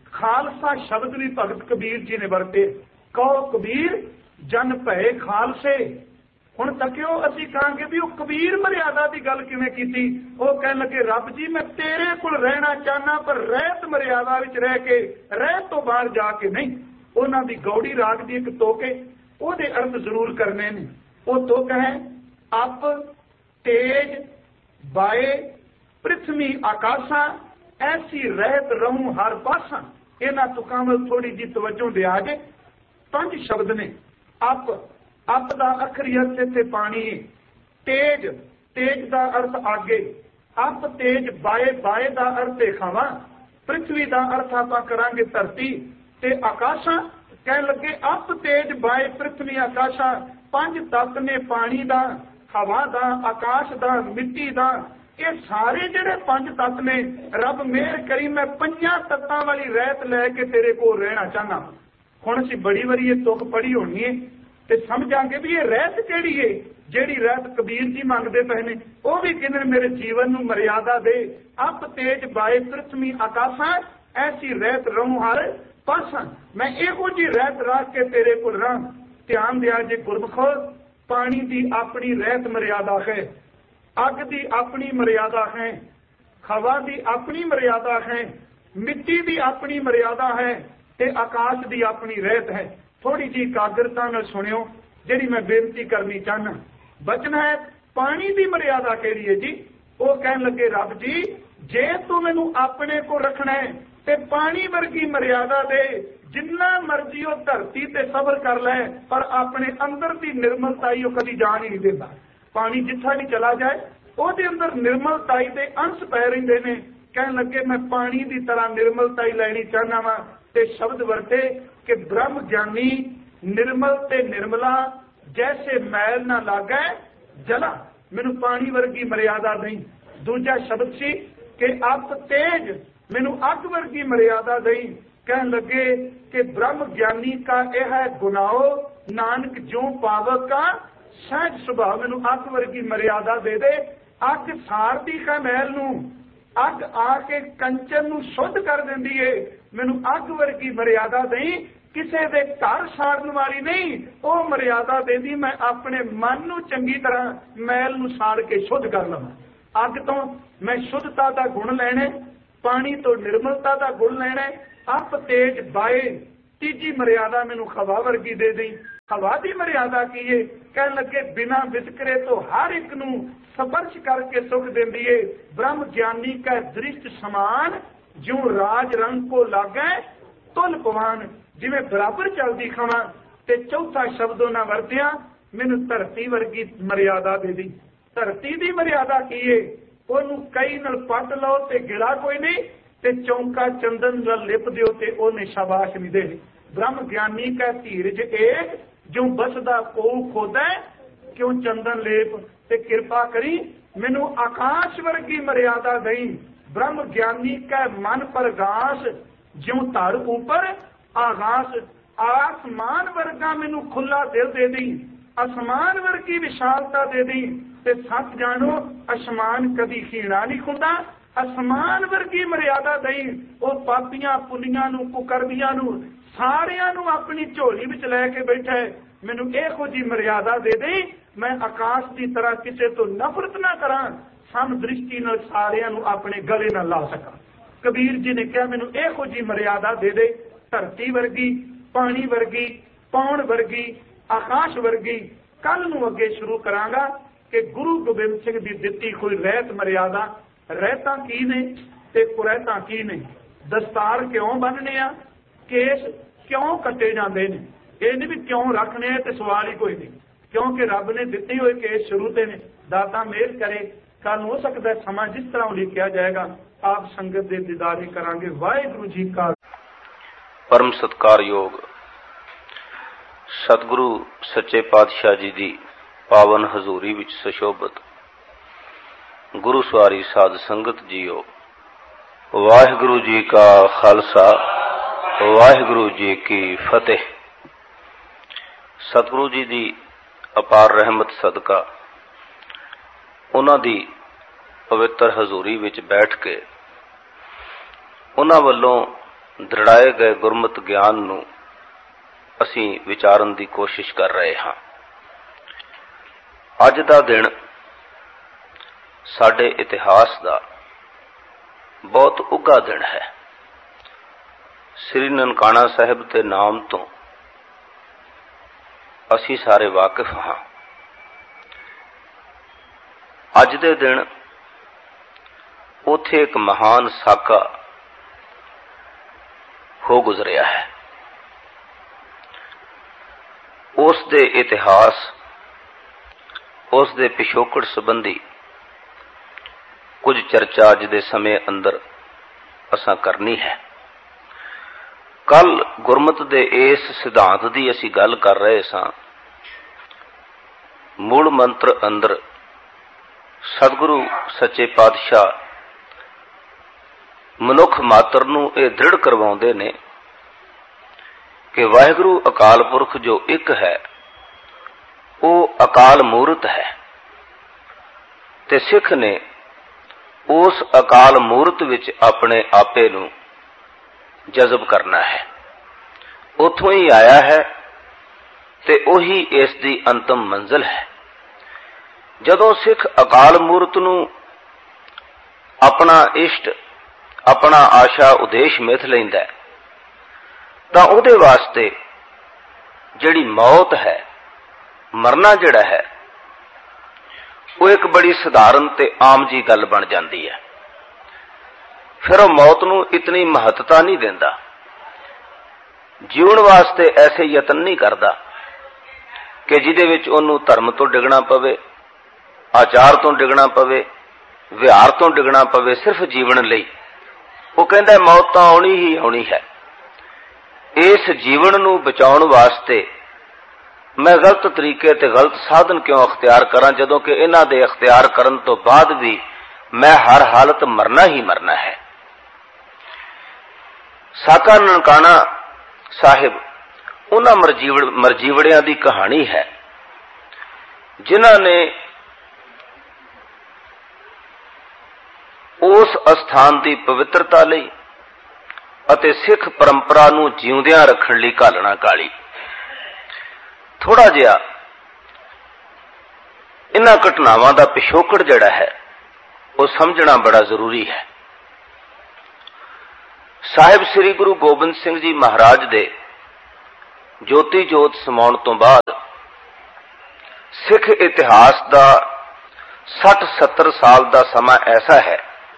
ਖਾਲਸਾ ਸ਼ਬਦ ਵੀ ਭਗਤ ਕਬੀਰ ਜੀ ਨੇ ਵਰਤੇ। ਕਹੋ ਕਬੀਰ ਜਨ ਭਏ ਖਾਲਸੇ। ਹੁਣ ਤੱਕਿਓ ਅਸੀਂ ਕਹਾਂਗੇ ਵੀ ਉਹ ਕਬੀਰ ਮਰਿਆਦਾ ਦੀ ਗੱਲ ਕਿਵੇਂ ਕੀਤੀ? ਉਹ ਕਹਿਣ ਲੱਗੇ ਰੱਬ ਜੀ ਮੈਂ ਤੇਰੇ ਕੋਲ ਰਹਿਣਾ ਚਾਹਨਾ ਪਰ ਰਹਿਤ ਮਰਿਆਦਾ ਵਿੱਚ ਰਹਿ ਕੇ, ਰਹਿਤ ਤੋਂ ਬਾਹਰ ਜਾ ਕੇ ਨਹੀਂ। ਉਹਨਾਂ ਦੀ ਗੌੜੀ ਰਾਗ ਦੀ ਇੱਕ ਤੁਕ ਹੈ, ਉਹਦੇ ਅਰਥ ਜ਼ਰੂਰ ਕਰਨੇ ਨੇ। ਉਹ ਤੁਕ ਹੈ ਅਪ ਤੇਜ ਬਾਏ ਪ੍ਰਿਥਵੀ ਆਕਾਸ਼ਾ ਐਸੀ ਰਹਿਤ ਰਹੂੰ ਹਰ ਪਾਸਾ। ਇਹਨਾਂ ਤੁਕਾਂ ਵੱਲ ਥੋੜੀ ਜਿਹੀ ਤਵੱਜੋ ਦਿਆ ਜੇ। 5 ਸ਼ਬਦ ਨੇ। ਅਪ ਦਾ ਅਖਰੀ ਅਰਥ ਇੱਥੇ ਪਾਣੀ ਹੈ। ਤੇਜ, ਤੇਜ ਦਾ ਅਰਥ ਆਗੇ। ਅਪ ਤੇਜ ਬਾਏ ਦਾ ਅਰਥ ਹੈ ਹਵਾ। ਪ੍ਰਿਥਵੀ ਦਾ ਅਰਥ ਆਪਾਂ ਕਰਾਂਗੇ ਧਰਤੀ। ਤੇ ਆਕਾਸ਼ਾ ਕਹਿਣ ਲੱਗੇ ਅਪ ਤੇਜ ਬਾਏ ਪ੍ਰਿਥਵੀ ਆਕਾਸ਼ਾ। 5 ਤੱਤ ਨੇ ਪਾਣੀ ਦਾ, ਹਵਾ ਦਾ, ਆਕਾਸ਼ ਦਾ, ਮਿੱਟੀ ਦਾ। ਇਹ ਸਾਰੇ ਜਿਹੜੇ 5 ਤੱਤ ਨੇ ਰੱਬ ਮਿਹਰ ਕਰੀ ਮੈਂ 5 ਤੱਤਾਂ ਵਾਲੀ ਰਹਿਤ ਲੈ ਕੇ ਤੇਰੇ ਕੋਲ ਰਹਿਣਾ ਚਾਹਨਾ। ਹੁਣ ਅਸੀਂ ਬੜੀ ਵਾਰੀ ਇਹ ਤੁਕ ਪੜ੍ਹੀ ਹੋਣੀ ਹੈ ਤੇ ਸਮਝਾਂਗੇ ਵੀ ਇਹ ਰਹਿਤ ਕਿਹੜੀ ਹੈ ਜਿਹੜੀ ਰਹਿਤ ਕਬੀਰ ਜੀ ਮੰਗਦੇ ਪਏ ਨੇ। ਉਹ ਵੀ ਕਹਿੰਦੇ ਮੇਰੇ ਜੀਵਨ ਨੂੰ ਮਰਿਆਦਾ ਦੇ। ਅਪ ਤੇਜ ਬਾਏ ਪ੍ਰਿਥਵੀ ਆਕਾਸ਼ਾਂ ਐਸੀ ਰਹਿਤ ਰਹੂੰ ਹਰ ਪਾਸਾਂ। ਮੈਂ ਇਹੋ ਜਿਹੀ ਰਹਿਤ ਰੱਖ ਕੇ ਤੇਰੇ ਕੋਲ ਰਾਂ। ਧਿਆਨ ਦਿਆ ਜੇ ਗੁਰਮਖੋ, ਪਾਣੀ ਦੀ ਆਪਣੀ ਰਹਿਤ ਮਰਿਆਦਾ ਹੈ, ਅੱਗ ਦੀ ਆਪਣੀ ਮਰਿਆਦਾ ਹੈ, ਹਵਾ ਦੀ ਆਪਣੀ ਮਰਿਆਦਾ ਹੈ, ਮਿੱਟੀ ਦੀ ਆਪਣੀ ਮਰਿਆਦਾ ਹੈ ਤੇ ਆਕਾਸ਼ ਦੀ ਆਪਣੀ ਰਹਿਤ ਹੈ। ਥੋੜੀ ਜਿਹੀ ਇਕਾਗਰਤਾ ਨਾਲ ਸੁਣਿਓ ਜਿਹੜੀ ਮੈਂ ਬੇਨਤੀ ਕਰਨੀ ਚਾਹਨਾ। ਬਚਨ ਹੈ ਪਾਣੀ ਦੀ ਮਰਿਆਦਾ ਕਿਹੜੀ ਹੈ ਜੀ? ਉਹ ਕਹਿਣ ਲੱਗੇ ਰੱਬ ਜੀ ਜੇ ਤੂੰ ਮੈਨੂੰ ਆਪਣੇ ਕੋਲ ਰੱਖਣਾ ਹੈ ਤੇ ਪਾਣੀ ਵਰਗੀ ਮਰਿਆਦਾ ਦੇ। ਜਿੰਨਾ ਮਰਜ਼ੀ ਉਹ ਧਰਤੀ ਤੇ ਸਬਰ ਕਰ ਲੈ ਪਰ ਆਪਣੇ ਅੰਦਰ ਦੀ ਨਿਰਮਲਤਾਈ ਉਹ ਕਦੀ ਜਾਣ ਹੀ ਨਹੀਂ ਦਿੰਦਾ। ਪਾਣੀ ਜਿੱਥਾ ਵੀ ਚਲਾ ਜਾਏ ਉਹਦੇ ਅੰਦਰ ਨਿਰਮਲਤਾਈ ਦੇ ਅੰਸ਼ ਪੈ ਰਹਿੰਦੇ ਨੇ। ਕਹਿਣ ਲੱਗੇ ਮੈਂ ਪਾਣੀ ਦੀ ਤਰ੍ਹਾਂ ਨਿਰਮਲਤਾਈ ਲੈਣੀ ਚਾਹਨਾ ਵਾ ਤੇ ਸ਼ਬਦ ਵਰਤੇ ਕਿ ਬ੍ਰਹਮ ਗਿਆਨੀ ਨਿਰਮਲ ਤੇ ਨਿਰਮਲਾ ਜੈਸੇ ਮੈਲ ਨਾ ਲਾਗੈ ਜਲਾ। ਮੈਨੂੰ ਪਾਣੀ ਵਰਗੀ ਮਰਿਆਦਾ ਨਹੀਂ। ਦੂਜਾ ਸ਼ਬਦ ਸੀ ਕਿ ਅਪ ਤੇਜ मैनू अग वर्गी मर्यादा दई। कहन लगे कि ब्रह्म ज्ञानी का यह है गुनाहो, नानक जो पावक का सहज सुभाव। मैनू अग वर्गी मर्यादा दे दे। अग सारदी का मैल नू, अग आके कंचन नू शुद्ध कर देंदी है। मैनू अग वर्गी मर्यादा दई, किसी दे घर साड़न वाली नहीं, वो मर्यादा देंदी मैं अपने मन नू चंगी तरह मैल नू साड़ के शुद्ध कर लवां। अग तो मैं शुद्धता का गुण लैणे, पानी तो निर्मलता का गुण लैणे। अप तेज बाए, तीजी मर्यादा मैनू हवा वर्गी दे दी। हवा की मर्यादा की है? कह लगे बिना वितकरे तो हर एक नू स्पर्श करके सुख देंदी है। ब्रह्म ज्ञानी का दृष्ट समान, जो राज रंग को लागे तुल पवान। जिवें बराबर चलदी खवा। ते चौथा शब्दों ना वरतिया, मैनू धरती वर्गी मर्यादा दे दी। धरती की मर्यादा की है? ओनू कई नाल पट लो ते गिला कोई नहीं, ते चौंका चंदन नाल लिप दिओ ते ओने शाबाश नहीं देनी। ब्रह्म ज्ञानी का धीरज एक, जो बसदा को खोदा क्यों चंदन लेप। ते कृपा करी मैनू आकाश वर्गी मर्यादा दई। ब्रह्म ज्ञानी का मन प्रगास, ज्यों धर ऊपर आगास। आसमान वर्गा मैनू खुला दिल दे दी, आसमान वर्गी विशालता दे दी। ते सच जानो आसमान कदी खीणा नहीं खुंदा। आसमान वर्गी मर्यादा दई। वो पापियां पुनियां नू कुकर्मियां नू सारियां नू अपनी झोली विच लैके बैठा है। मैनू इहो जी मर्यादा दे दे, मैं आकाश की तरह किसी तो नफरत ना करा, सम दृष्टि नाल सारियां नू अपने गले नाल ला सका। कबीर जी ने कहा मैनू इहो जी मर्यादा दे दे, धरती वर्गी, पानी वर्गी, पौण वर्गी, आकाश वर्गी। कल नू अगे शुरू करांगा कि गुरु गोबिंद सिंह की दिती कोई रहत मर्यादा। रहता की ने ते कुरैता की ने। दस्तार क्यों बनने आ, केस क्यों कटे जाते हैं, ये नहीं भी क्यों रखने तो सवाल ही कोई नहीं, क्योंकि रब ने दिते हुए केस शुरू से ने। दाता मेहर करे, कल हो सकता है समा जिस तरह लिखा जाएगा आप संगत के दीदारे करांगे। वाहिगुरू जी का परम सत्कारयोग सतगुरु सच्चे पातशाह जी की पावन हजूरी विच सुशोभित गुरु सवारी साध संगत जीओ, वाहिगुरू जी का खालसा, वाहिगुरू जी की फतेह। सतगुरु जी की अपार रहमत सदका उन्हां दी पवित्र हजूरी विच बैठ के उन्हां वल्लों दृढ़ाए गए गुरमत ज्ञान नूं असीं विचारन की कोशिश कर रहे हाँ। अज दा दिन साडे इतिहास का बहुत उगा दिन है। श्री ननकाना साहिब के नाम तो असी सारे वाकिफ हाँ। अज दे दिन उथे एक महान साका हो गुजरिया है। उस दे इतिहास, उस दे पिछोकड़ संबंधी कुछ चर्चा अज दे समय अंदर असां करनी है। कल गुरमत दे इस सिद्धांत की असी गल कर रहे सां। मूल मंत्र अंदर सतगुरु सच्चे पातशाह मनुख मात्र नूं इह दृढ़ करवाउंदे ने कि वाहिगुरू अकाल पुरख जो एक है वो अकाल मूरत है, ते सिख ने उस अकाल मूरत विच अपने आपे नूं जज़ब करना है। उथों ही आया है ते ओही इस दी अंतिम मंजिल है। जदों सिख अकाल मूरत नूं अपना इष्ट, अपना आशा उदेश मिथ लैंदा है, तां उहदे वास्ते जिहड़ी मौत है, मरना जिहड़ा है, वो एक बड़ी सधारण ते आम जी गल बन जाती है। फिर वह मौत नूं इतनी महत्ता नहीं देंदा, जीवन वास्ते ऐसे यतन नहीं करता कि जिहदे विच उहनूं धर्म तो डिगना पवे, आचार तो डिगना पवे, विहार तो डिगना पवे, सिर्फ जीवन लई। वो कहंदा मौत तां आउणी ही आउणी है। इस जीवन नूं बचाउण वास्ते मैं गलत तरीके ते गलत साधन क्यों अख्तियार करा, जदों कि इन्हां दे अख्तियार करन तो बाद भी मैं हर हालत मरना ही मरना है। ਸਾਕਾ ਨਨਕਾਣਾ ਸਾਹਿਬ ਉਹਨਾਂ ਮਰਜੀਵੜਿਆਂ ਦੀ ਕਹਾਣੀ ਹੈ ਜਿਨ੍ਹਾਂ ਨੇ ਉਸ ਅਸਥਾਨ ਦੀ ਪਵਿੱਤਰਤਾ ਲਈ ਅਤੇ ਸਿੱਖ ਪਰੰਪਰਾ ਨੂੰ ਜਿਉਂਦਿਆਂ ਰੱਖਣ ਲਈ ਘਾਲਣਾ ਕਾਲੀ। ਥੋੜਾ ਜਿਹਾ ਇਹਨਾਂ ਘਟਨਾਵਾਂ ਦਾ ਪਿਛੋਕੜ ਜਿਹੜਾ ਹੈ ਉਹ ਸਮਝਣਾ ਬੜਾ ਜ਼ਰੂਰੀ ਹੈ। ਸਾਹਿਬ ਸ੍ਰੀ ਗੁਰੂ ਗੋਬਿੰਦ ਸਿੰਘ ਜੀ ਮਹਾਰਾਜ ਦੇ ਜੋਤੀ ਜੋਤ ਸਮਾਉਣ ਤੋਂ ਬਾਅਦ ਸਿੱਖ ਇਤਿਹਾਸ ਦਾ 60-70 ਸਾਲ ਦਾ ਸਮਾਂ ਐਸਾ ਹੈ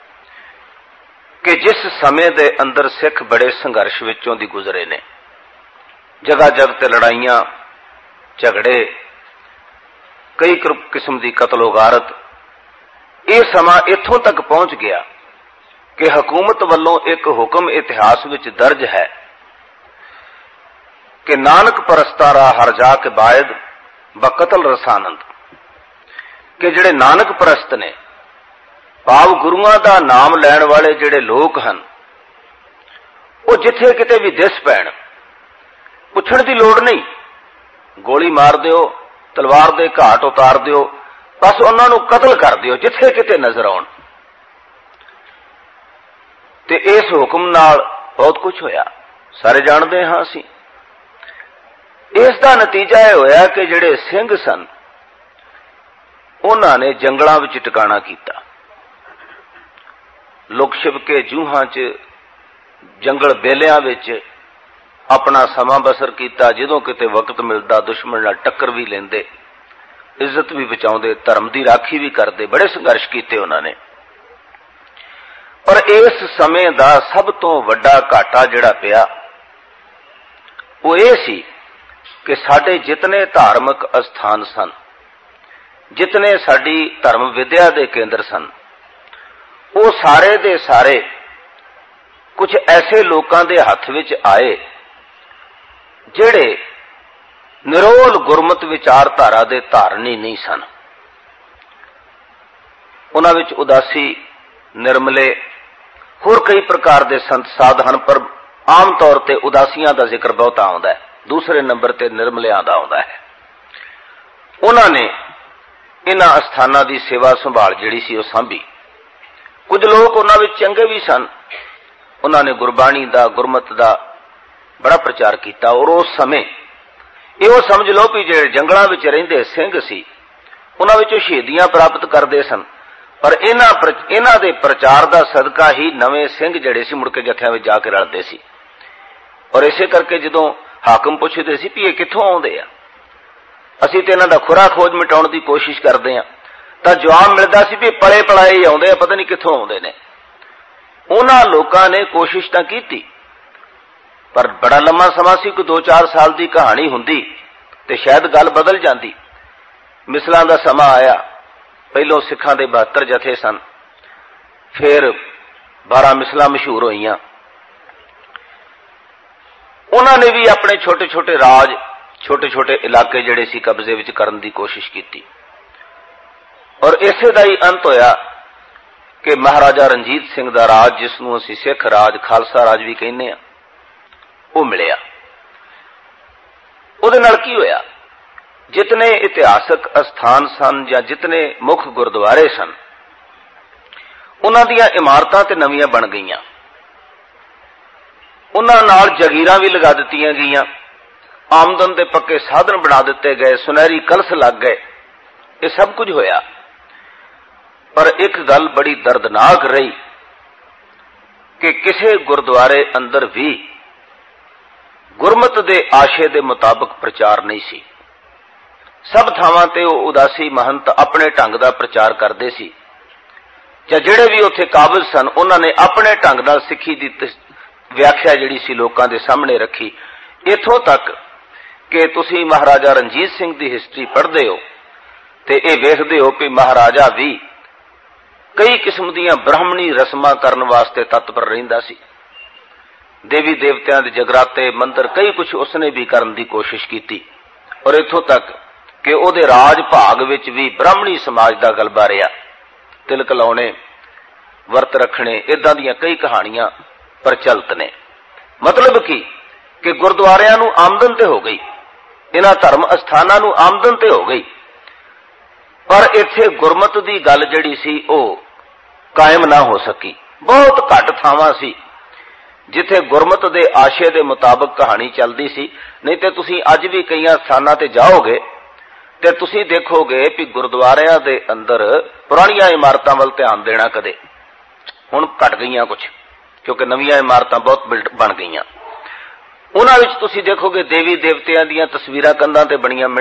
ਕਿ ਜਿਸ ਸਮੇਂ ਦੇ ਅੰਦਰ ਸਿੱਖ ਬੜੇ ਸੰਘਰਸ਼ ਵਿੱਚੋਂ ਦੀ ਗੁਜ਼ਰੇ ਨੇ। ਜਗ੍ਹਾ ਜਗ੍ਹਾ ਤੇ ਲੜਾਈਆਂ, ਝਗੜੇ, ਕਈ ਕਿਸਮ ਦੀ ਕਤਲੋਗਾਰਤ। ਇਹ ਸਮਾਂ ਇੱਥੋਂ ਤੱਕ ਪਹੁੰਚ ਗਿਆ ਕਿ ਹਕੂਮਤ ਵੱਲੋਂ ਇੱਕ ਹੁਕਮ ਇਤਿਹਾਸ ਵਿੱਚ ਦਰਜ ਹੈ ਕਿ ਨਾਨਕ ਪਰਸਤਾਂ ਰਾ ਹਰ ਜਾ ਕੇ ਬਾਇਦ ਬਕਤਲ ਰਸਾਨੰਦ, ਕਿ ਜਿਹੜੇ ਨਾਨਕ ਪਰਸਤ ਨੇ, ਭਾਵ ਗੁਰੂਆਂ ਦਾ ਨਾਮ ਲੈਣ ਵਾਲੇ ਜਿਹੜੇ ਲੋਕ ਹਨ, ਉਹ ਜਿੱਥੇ ਕਿਤੇ ਵੀ ਦਿਸ ਪੈਣ, ਪੁੱਛਣ ਦੀ ਲੋੜ ਨਹੀਂ, ਗੋਲੀ ਮਾਰ ਦਿਓ, ਤਲਵਾਰ ਦੇ ਘਾਟ ਉਤਾਰ ਦਿਓ, ਬਸ ਉਹਨਾਂ ਨੂੰ ਕਤਲ ਕਰ ਦਿਓ ਜਿੱਥੇ ਕਿਤੇ ਨਜ਼ਰ ਆਉਣ। ਤੇ ਇਸ ਹੁਕਮ ਨਾਲ ਬਹੁਤ ਕੁਝ ਹੋਇਆ, ਸਾਰੇ ਜਾਣਦੇ ਹਾਂ ਅਸੀਂ। ਇਸ ਦਾ ਨਤੀਜਾ ਇਹ ਹੋਇਆ ਕਿ ਜਿਹੜੇ ਸਿੰਘ ਸਨ ਉਹਨਾਂ ਨੇ ਜੰਗਲਾਂ ਵਿੱਚ ਟਿਕਾਣਾ ਕੀਤਾ, ਲੁਕ ਛਿਪ ਕੇ ਜੂਹਾਂ 'ਚ, ਜੰਗਲ ਬੇਲਿਆਂ ਵਿੱਚ ਆਪਣਾ ਸਮਾਂ ਬਸਰ ਕੀਤਾ। ਜਦੋਂ ਕਿਤੇ ਵਕਤ ਮਿਲਦਾ ਦੁਸ਼ਮਣ ਨਾਲ ਟੱਕਰ ਵੀ ਲੈਂਦੇ, ਇੱਜ਼ਤ ਵੀ ਬਚਾਉਂਦੇ, ਧਰਮ ਦੀ ਰਾਖੀ ਵੀ ਕਰਦੇ। ਬੜੇ ਸੰਘਰਸ਼ ਕੀਤੇ ਉਹਨਾਂ ਨੇ। ਪਰ ਇਸ ਸਮੇਂ ਦਾ ਸਭ ਤੋਂ ਵੱਡਾ ਘਾਟਾ ਜਿਹੜਾ ਪਿਆ ਉਹ ਇਹ ਸੀ ਕਿ ਸਾਡੇ ਜਿਤਨੇ ਧਾਰਮਿਕ ਅਸਥਾਨ ਸਨ, ਜਿਤਨੇ ਸਾਡੀ ਧਰਮ ਵਿਦਿਆ ਦੇ ਕੇਂਦਰ ਸਨ, ਉਹ ਸਾਰੇ ਦੇ ਸਾਰੇ ਕੁਝ ਐਸੇ ਲੋਕਾਂ ਦੇ ਹੱਥ ਵਿੱਚ ਆਏ ਜਿਹੜੇ ਨਿਰੋਲ ਗੁਰਮਤਿ ਵਿਚਾਰਧਾਰਾ ਦੇ ਧਾਰਨੀ ਨਹੀਂ ਸਨ। ਉਹਨਾਂ ਵਿੱਚ ਉਦਾਸੀ, ਨਿਰਮਲੇ, ਹੋਰ ਕਈ ਪ੍ਰਕਾਰ ਦੇ ਸੰਤ ਸਾਧ ਹਨ, ਪਰ ਆਮ ਤੌਰ ਤੇ ਉਦਾਸੀਆਂ ਦਾ ਜ਼ਿਕਰ ਬਹੁਤ ਆਉਂਦਾ ਹੈ, ਦੂਸਰੇ ਨੰਬਰ ਤੇ ਨਿਰਮਲਿਆਂ ਦਾ ਆਉਂਦਾ ਹੈ। ਉਹਨਾਂ ਨੇ ਇਹਨਾਂ ਅਸਥਾਨਾਂ ਦੀ ਸੇਵਾ ਸੰਭਾਲ ਜਿਹੜੀ ਸੀ ਉਹ ਸਾਂਭੀ। ਕੁਝ ਲੋਕ ਉਹਨਾਂ ਵਿੱਚ ਚੰਗੇ ਵੀ ਸਨ, ਉਹਨਾਂ ਨੇ ਗੁਰਬਾਣੀ ਦਾ, ਗੁਰਮਤਿ ਦਾ ਬੜਾ ਪ੍ਰਚਾਰ ਕੀਤਾ। ਔਰ ਉਸ ਸਮੇਂ ਇਹੋ ਸਮਝ ਲਓ ਕਿ ਜਿਹੜੇ ਜੰਗਲਾਂ ਵਿੱਚ ਰਹਿੰਦੇ ਸਿੰਘ ਸੀ ਉਹਨਾਂ ਵਿੱਚੋਂ ਸ਼ਹੀਦੀਆਂ ਪ੍ਰਾਪਤ ਕਰਦੇ ਸਨ, ਪਰ ਇਹਨਾਂ ਦੇ ਪ੍ਰਚਾਰ ਦਾ ਸਦਕਾ ਹੀ ਨਵੇਂ ਸਿੰਘ ਜਿਹੜੇ ਸੀ ਮੁੜ ਕੇ ਜਥਿਆਂ ਵਿੱਚ ਜਾ ਕੇ ਰਲਦੇ ਸੀ। ਔਰ ਇਸੇ ਕਰਕੇ ਜਦੋਂ ਹਾਕਮ ਪੁੱਛਦੇ ਸੀ ਵੀ ਇਹ ਕਿੱਥੋਂ ਆਉਂਦੇ ਆ, ਅਸੀਂ ਤੇ ਇਹਨਾਂ ਦਾ ਖੁਰਾ ਖੋਜ ਮਿਟਾਉਣ ਦੀ ਕੋਸ਼ਿਸ਼ ਕਰਦੇ ਆ, ਤਾਂ ਜਵਾਬ ਮਿਲਦਾ ਸੀ ਵੀ ਪਲੇ ਪਲਾਏ ਹੀ ਆਉਂਦੇ ਆ, ਪਤਾ ਨਹੀਂ ਕਿੱਥੋਂ ਆਉਂਦੇ ਨੇ। ਉਹਨਾਂ ਲੋਕਾਂ ਨੇ ਕੋਸ਼ਿਸ਼ ਤਾਂ ਕੀਤੀ, ਪਰ ਬੜਾ ਲੰਮਾ ਸਮਾਂ ਸੀ, ਕੋਈ 2-4 ਸਾਲ ਦੀ ਕਹਾਣੀ ਹੁੰਦੀ ਤੇ ਸ਼ਾਇਦ ਗੱਲ ਬਦਲ ਜਾਂਦੀ। ਮਿਸਲਾਂ ਦਾ ਸਮਾਂ ਆਇਆ, ਪਹਿਲੋਂ ਸਿੱਖਾਂ ਦੇ 72 ਜਥੇ ਸਨ, ਫਿਰ 12 ਮਿਸਲਾਂ ਮਸ਼ਹੂਰ ਹੋਈਆਂ। ਉਹਨਾਂ ਨੇ ਵੀ ਆਪਣੇ ਛੋਟੇ ਛੋਟੇ ਰਾਜ, ਛੋਟੇ ਛੋਟੇ ਇਲਾਕੇ ਜਿਹੜੇ ਸੀ ਕਬਜ਼ੇ ਵਿੱਚ ਕਰਨ ਦੀ ਕੋਸ਼ਿਸ਼ ਕੀਤੀ। ਔਰ ਇਸੇ ਦਾ ਹੀ ਅੰਤ ਹੋਇਆ ਕਿ ਮਹਾਰਾਜਾ ਰਣਜੀਤ ਸਿੰਘ ਦਾ ਰਾਜ, ਜਿਸ ਨੂੰ ਅਸੀਂ ਸਿੱਖ ਰਾਜ, ਖਾਲਸਾ ਰਾਜ ਵੀ ਕਹਿੰਦੇ ਆ, ਉਹ ਮਿਲਿਆ। ਉਹਦੇ ਨਾਲ ਕੀ ਹੋਇਆ, ਜਿਤਨੇ ਇਤਿਹਾਸਕ ਅਸਥਾਨ ਸਨ ਜਾਂ ਜਿਤਨੇ ਮੁੱਖ ਗੁਰਦੁਆਰੇ ਸਨ, ਉਹਨਾਂ ਦੀਆਂ ਇਮਾਰਤਾਂ ਤੇ ਨਵੀਆਂ ਬਣ ਗਈਆਂ, ਉਹਨਾਂ ਨਾਲ ਜਗੀਰਾਂ ਵੀ ਲਗਾ ਦਿੱਤੀਆਂ ਗਈਆਂ, ਆਮਦਨ ਦੇ ਪੱਕੇ ਸਾਧਨ ਬਣਾ ਦਿੱਤੇ ਗਏ, ਸੁਨਹਿਰੀ ਕਲਸ਼ ਲੱਗ ਗਏ। ਇਹ ਸਭ ਕੁਝ ਹੋਇਆ, ਪਰ ਇੱਕ ਗੱਲ ਬੜੀ ਦਰਦਨਾਕ ਰਹੀ ਕਿ ਕਿਸੇ ਗੁਰਦੁਆਰੇ ਅੰਦਰ ਵੀ ਗੁਰਮਤਿ ਦੇ ਆਸ਼ੇ ਦੇ ਮੁਤਾਬਕ ਪ੍ਰਚਾਰ ਨਹੀਂ ਸੀ। ਸਭ ਥਾਵਾਂ ਤੇ ਉਹ ਉਦਾਸੀ ਮਹੰਤ ਆਪਣੇ ਢੰਗ ਦਾ ਪ੍ਰਚਾਰ ਕਰਦੇ ਸੀ, ਜਾਂ ਜਿਹੜੇ ਵੀ ਉੱਥੇ ਕਾਬਿਲ ਸਨ ਉਹਨਾਂ ਨੇ ਆਪਣੇ ਢੰਗ ਨਾਲ ਸਿੱਖੀ ਦੀ ਵਿਆਖਿਆ ਜਿਹੜੀ ਸੀ ਲੋਕਾਂ ਦੇ ਸਾਹਮਣੇ ਰੱਖੀ। ਇੱਥੋਂ ਤੱਕ ਕਿ ਤੁਸੀਂ ਮਹਾਰਾਜਾ ਰਣਜੀਤ ਸਿੰਘ ਦੀ ਹਿਸਟਰੀ ਪੜ੍ਹਦੇ ਹੋ ਤੇ ਇਹ ਵੇਖਦੇ ਹੋ ਕਿ ਮਹਾਰਾਜਾ ਵੀ ਕਈ ਕਿਸਮ ਦੀਆਂ ਬ੍ਰਾਹਮਣੀ ਰਸਮਾਂ ਕਰਨ ਵਾਸਤੇ ਤਤਪਰ ਰਹਿੰਦਾ ਸੀ। ਦੇਵੀ ਦੇਵਤਿਆਂ ਦੇ ਜਗਰਾਤੇ, ਮੰਦਰ, ਕਈ ਕੁਝ ਉਸਨੇ ਵੀ ਕਰਨ ਦੀ ਕੋਸ਼ਿਸ਼ ਕੀਤੀ। ਔਰ ਇੱਥੋਂ ਤੱਕ ਕਿ ਉਹਦੇ ਰਾਜ ਭਾਗ ਵਿੱਚ ਵੀ ਬ੍ਰਾਹਮਣੀ ਸਮਾਜ ਦਾ ਗਲਬਾ ਰਿਹਾ। ਤਿਲਕ ਲਾਉਣੇ, ਵਰਤ ਰੱਖਣੇ, ਇਦਾਂ ਦੀਆਂ ਕਈ ਕਹਾਣੀਆਂ ਪ੍ਰਚਲਿਤ ਨੇ। मतलब कि गुरुद्वारिਆਂ ਨੂੰ ਆਮਦਨ ਤੇ ਹੋ ਗਈ, ਇਹਨਾਂ ਧਰਮ ਅਸਥਾਨਾਂ ਨੂੰ ਆਮਦਨ ਤੇ ਹੋ ਗਈ, ਪਰ ਇੱਥੇ ਗੁਰਮਤ ਦੀ ਗੱਲ ਜਿਹੜੀ ਸੀ ਉਹ ਕਾਇਮ ਨਾ ਹੋ ਸਕੀ। ਬਹੁਤ ਘੱਟ ਥਾਵਾਂ ਸੀ ਜਿੱਥੇ ਗੁਰਮਤ ਦੇ ਆਸ਼ੇ ਦੇ ਮੁਤਾਬਕ ਕਹਾਣੀ ਚੱਲਦੀ ਸੀ। ਨਹੀਂ ਤੇ ਤੁਸੀਂ ਅੱਜ ਵੀ ਕਈਆਂ ਸਥਾਨਾਂ ਤੇ ਜਾਓਗੇ ਤੇ ਤੁਸੀਂ ਦੇਖੋਗੇ ਵੀ ਗੁਰਦੁਆਰਿਆਂ ਦੇ ਅੰਦਰ ਪੁਰਾਣੀਆਂ ਇਮਾਰਤਾਂ ਵੱਲ ਧਿਆਨ ਦੇਣਾ ਕਦੇ, ਹੁਣ ਘਟ ਗਈਆਂ ਕੁਝ, ਕਿਉਂਕਿ ਨਵੀਆਂ ਇਮਾਰਤਾਂ ਬਹੁਤ ਬਣ ਗਈਆਂ। ਉਹਨਾਂ ਵਿੱਚ ਤੁਸੀਂ ਦੇਖੋਗੇ ਦੇਵੀ ਦੇਵਤਿਆਂ ਦੀਆਂ ਤਸਵੀਰਾਂ ਕੰਧਾਂ ਤੇ ਬਣੀਆਂ